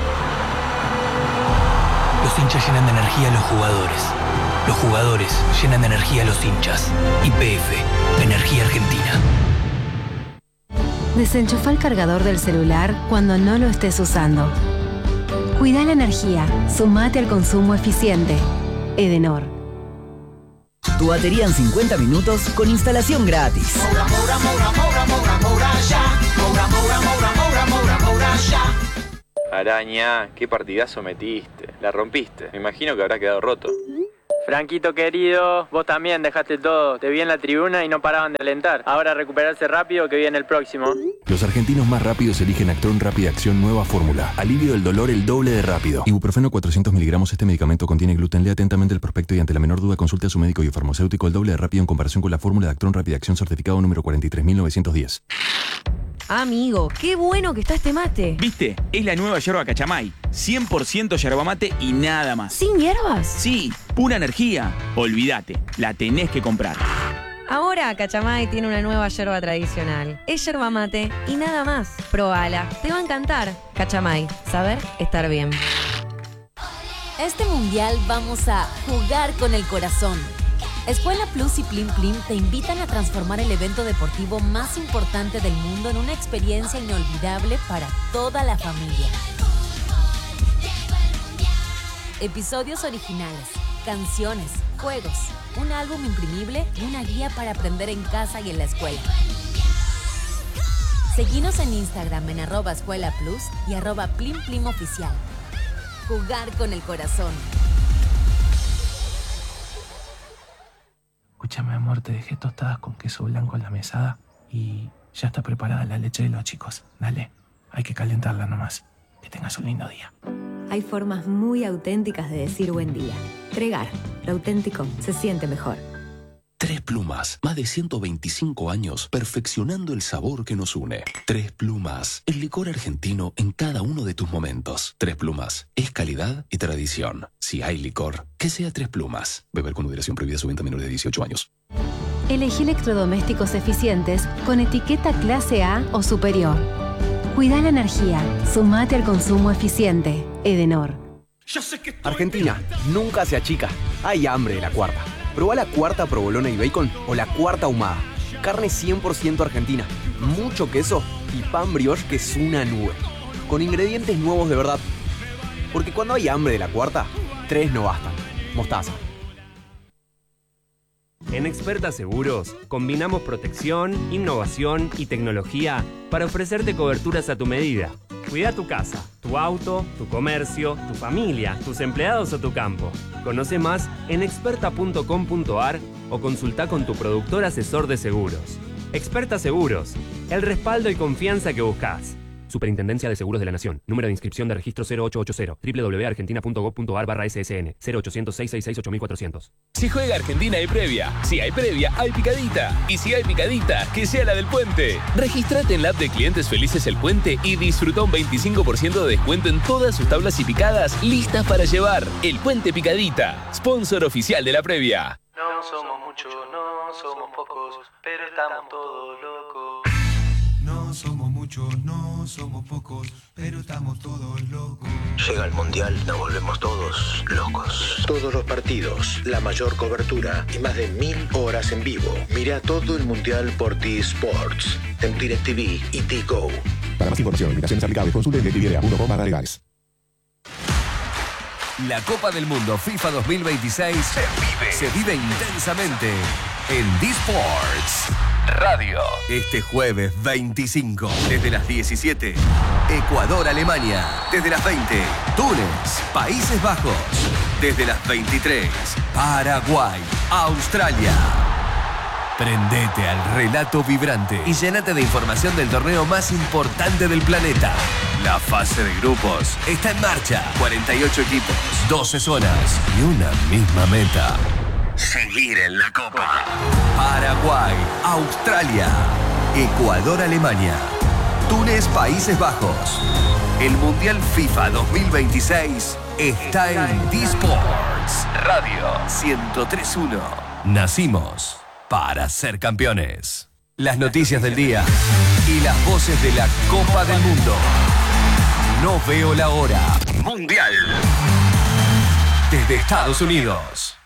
[SPEAKER 19] Los hinchas llenan de energía a los jugadores. Los jugadores llenan de energía a los hinchas. Y P F, Energía Argentina.
[SPEAKER 10] Desenchufa el cargador del celular cuando no lo estés usando. Cuida la energía. Sumate al consumo eficiente. Edenor.
[SPEAKER 20] Tu batería en cincuenta minutos con instalación gratis.
[SPEAKER 12] Moura, Moura, Moura, Moura, Moura, Moura, ya. Moura, Moura, Moura, Moura, Moura, Moura, ya.
[SPEAKER 21] Araña, qué partidazo metiste. La rompiste. Me imagino que habrá quedado roto.
[SPEAKER 22] Franquito querido, vos también dejaste todo. Te vi en la tribuna y no paraban de alentar. Ahora recuperarse rápido que viene el próximo.
[SPEAKER 23] Los argentinos más rápidos eligen Actron Rápida Acción Nueva Fórmula. Alivio del dolor el doble de rápido. Ibuprofeno cuatrocientos miligramos. Este medicamento contiene gluten. Lea atentamente el prospecto y ante la menor duda consulte a su médico y farmacéutico. El doble de rápido en comparación con la fórmula de Actron Rápida Acción certificado número cuarenta y tres mil novecientos diez.
[SPEAKER 24] Amigo, qué bueno que está este mate.
[SPEAKER 25] ¿Viste? Es la nueva yerba Cachamay. cien por ciento yerba mate y nada más.
[SPEAKER 24] ¿Sin hierbas?
[SPEAKER 25] Sí, pura energía. Olvídate, la tenés que comprar.
[SPEAKER 24] Ahora Cachamay tiene una nueva yerba tradicional. Es yerba mate y nada más. Probala, te va a encantar. Cachamay, saber estar bien.
[SPEAKER 26] Este mundial vamos a jugar con el corazón. Escuela Plus y Plim Plim te invitan a transformar el evento deportivo más importante del mundo en una experiencia inolvidable para toda la familia. Episodios originales, canciones, juegos, un álbum imprimible y una guía para aprender en casa y en la escuela. Seguinos en Instagram en arroba Escuela Plus y arroba Plim Plim Oficial. Jugar con el corazón.
[SPEAKER 11] Escúchame, amor, te dejé tostadas con queso blanco en la mesada y ya está preparada la leche de los chicos. Dale, hay que calentarla nomás. Que tengas un lindo día.
[SPEAKER 10] Hay formas muy auténticas de decir buen día. Tregar, lo auténtico se siente mejor.
[SPEAKER 27] Tres Plumas, más de ciento veinticinco años perfeccionando el sabor que nos une. Tres Plumas, el licor argentino en cada uno de tus momentos. Tres Plumas, es calidad y tradición. Si hay licor, que sea Tres Plumas. Beber con moderación, prohibida su venta a menores de dieciocho años.
[SPEAKER 10] Elegí electrodomésticos eficientes con etiqueta clase A o superior. Cuida la energía. Sumate al consumo eficiente. Edenor.
[SPEAKER 28] Argentina, nunca se achica. Hay hambre de la cuarta. Probá la cuarta provolona y bacon o la cuarta ahumada. Carne cien por ciento argentina, mucho queso y pan brioche que es una nube. Con ingredientes nuevos de verdad. Porque cuando hay hambre de la cuarta, tres no bastan. Mostaza.
[SPEAKER 29] En Experta Seguros, combinamos protección, innovación y tecnología para ofrecerte coberturas a tu medida. Cuida tu casa, tu auto, tu comercio, tu familia, tus empleados o tu campo. Conoce más en experta punto com punto ar o consulta con tu productor asesor de seguros. Experta Seguros, el respaldo y confianza que buscas. Superintendencia de Seguros de la Nación. Número de inscripción de registro cero ocho ocho cero. doble u doble u doble u punto argentina punto gob punto ar barra S S N. cero ochocientos, seiscientos sesenta y seis, ocho mil cuatrocientos.
[SPEAKER 15] Si juega Argentina hay previa. Si hay previa, hay picadita. Y si hay picadita, que sea la del Puente. Registrate en la app de Clientes Felices El Puente y disfruta un veinticinco por ciento de descuento en todas sus tablas y picadas listas para llevar. El Puente Picadita, sponsor oficial de la previa.
[SPEAKER 11] No somos muchos, no somos pocos, pero estamos todos locos.
[SPEAKER 12] No somos muchos, no somos pocos, pero estamos todos locos.
[SPEAKER 14] Llega el Mundial, nos volvemos todos locos. Todos los partidos, la mayor cobertura y más de mil horas en vivo. Mira todo el Mundial por T-Sports, en DirecTV y T-Go.
[SPEAKER 17] Para más información y limitaciones aplicables, consulte directv punto com barra legales.
[SPEAKER 9] La Copa del Mundo FIFA dos mil veintiséis se vive, se vive intensamente en D-Sports Radio. Este jueves veinticinco, desde las diecisiete, Ecuador-Alemania. Desde las veinte, Túnez, Países Bajos. Desde las veintitrés, Paraguay-Australia. Prendete al relato vibrante y llénate de información del torneo más importante del planeta. La fase de grupos está en marcha. cuarenta y ocho equipos, doce zonas y una misma meta: seguir en la Copa. Paraguay, Australia, Ecuador, Alemania, Túnez, Países Bajos. El Mundial FIFA dos mil veintiséis está en D-Sports Radio ciento tres punto uno. Nacimos para ser campeones. Las noticias del día y las voces de la Copa del Mundo. No veo la hora. Mundial. Desde Estados Unidos.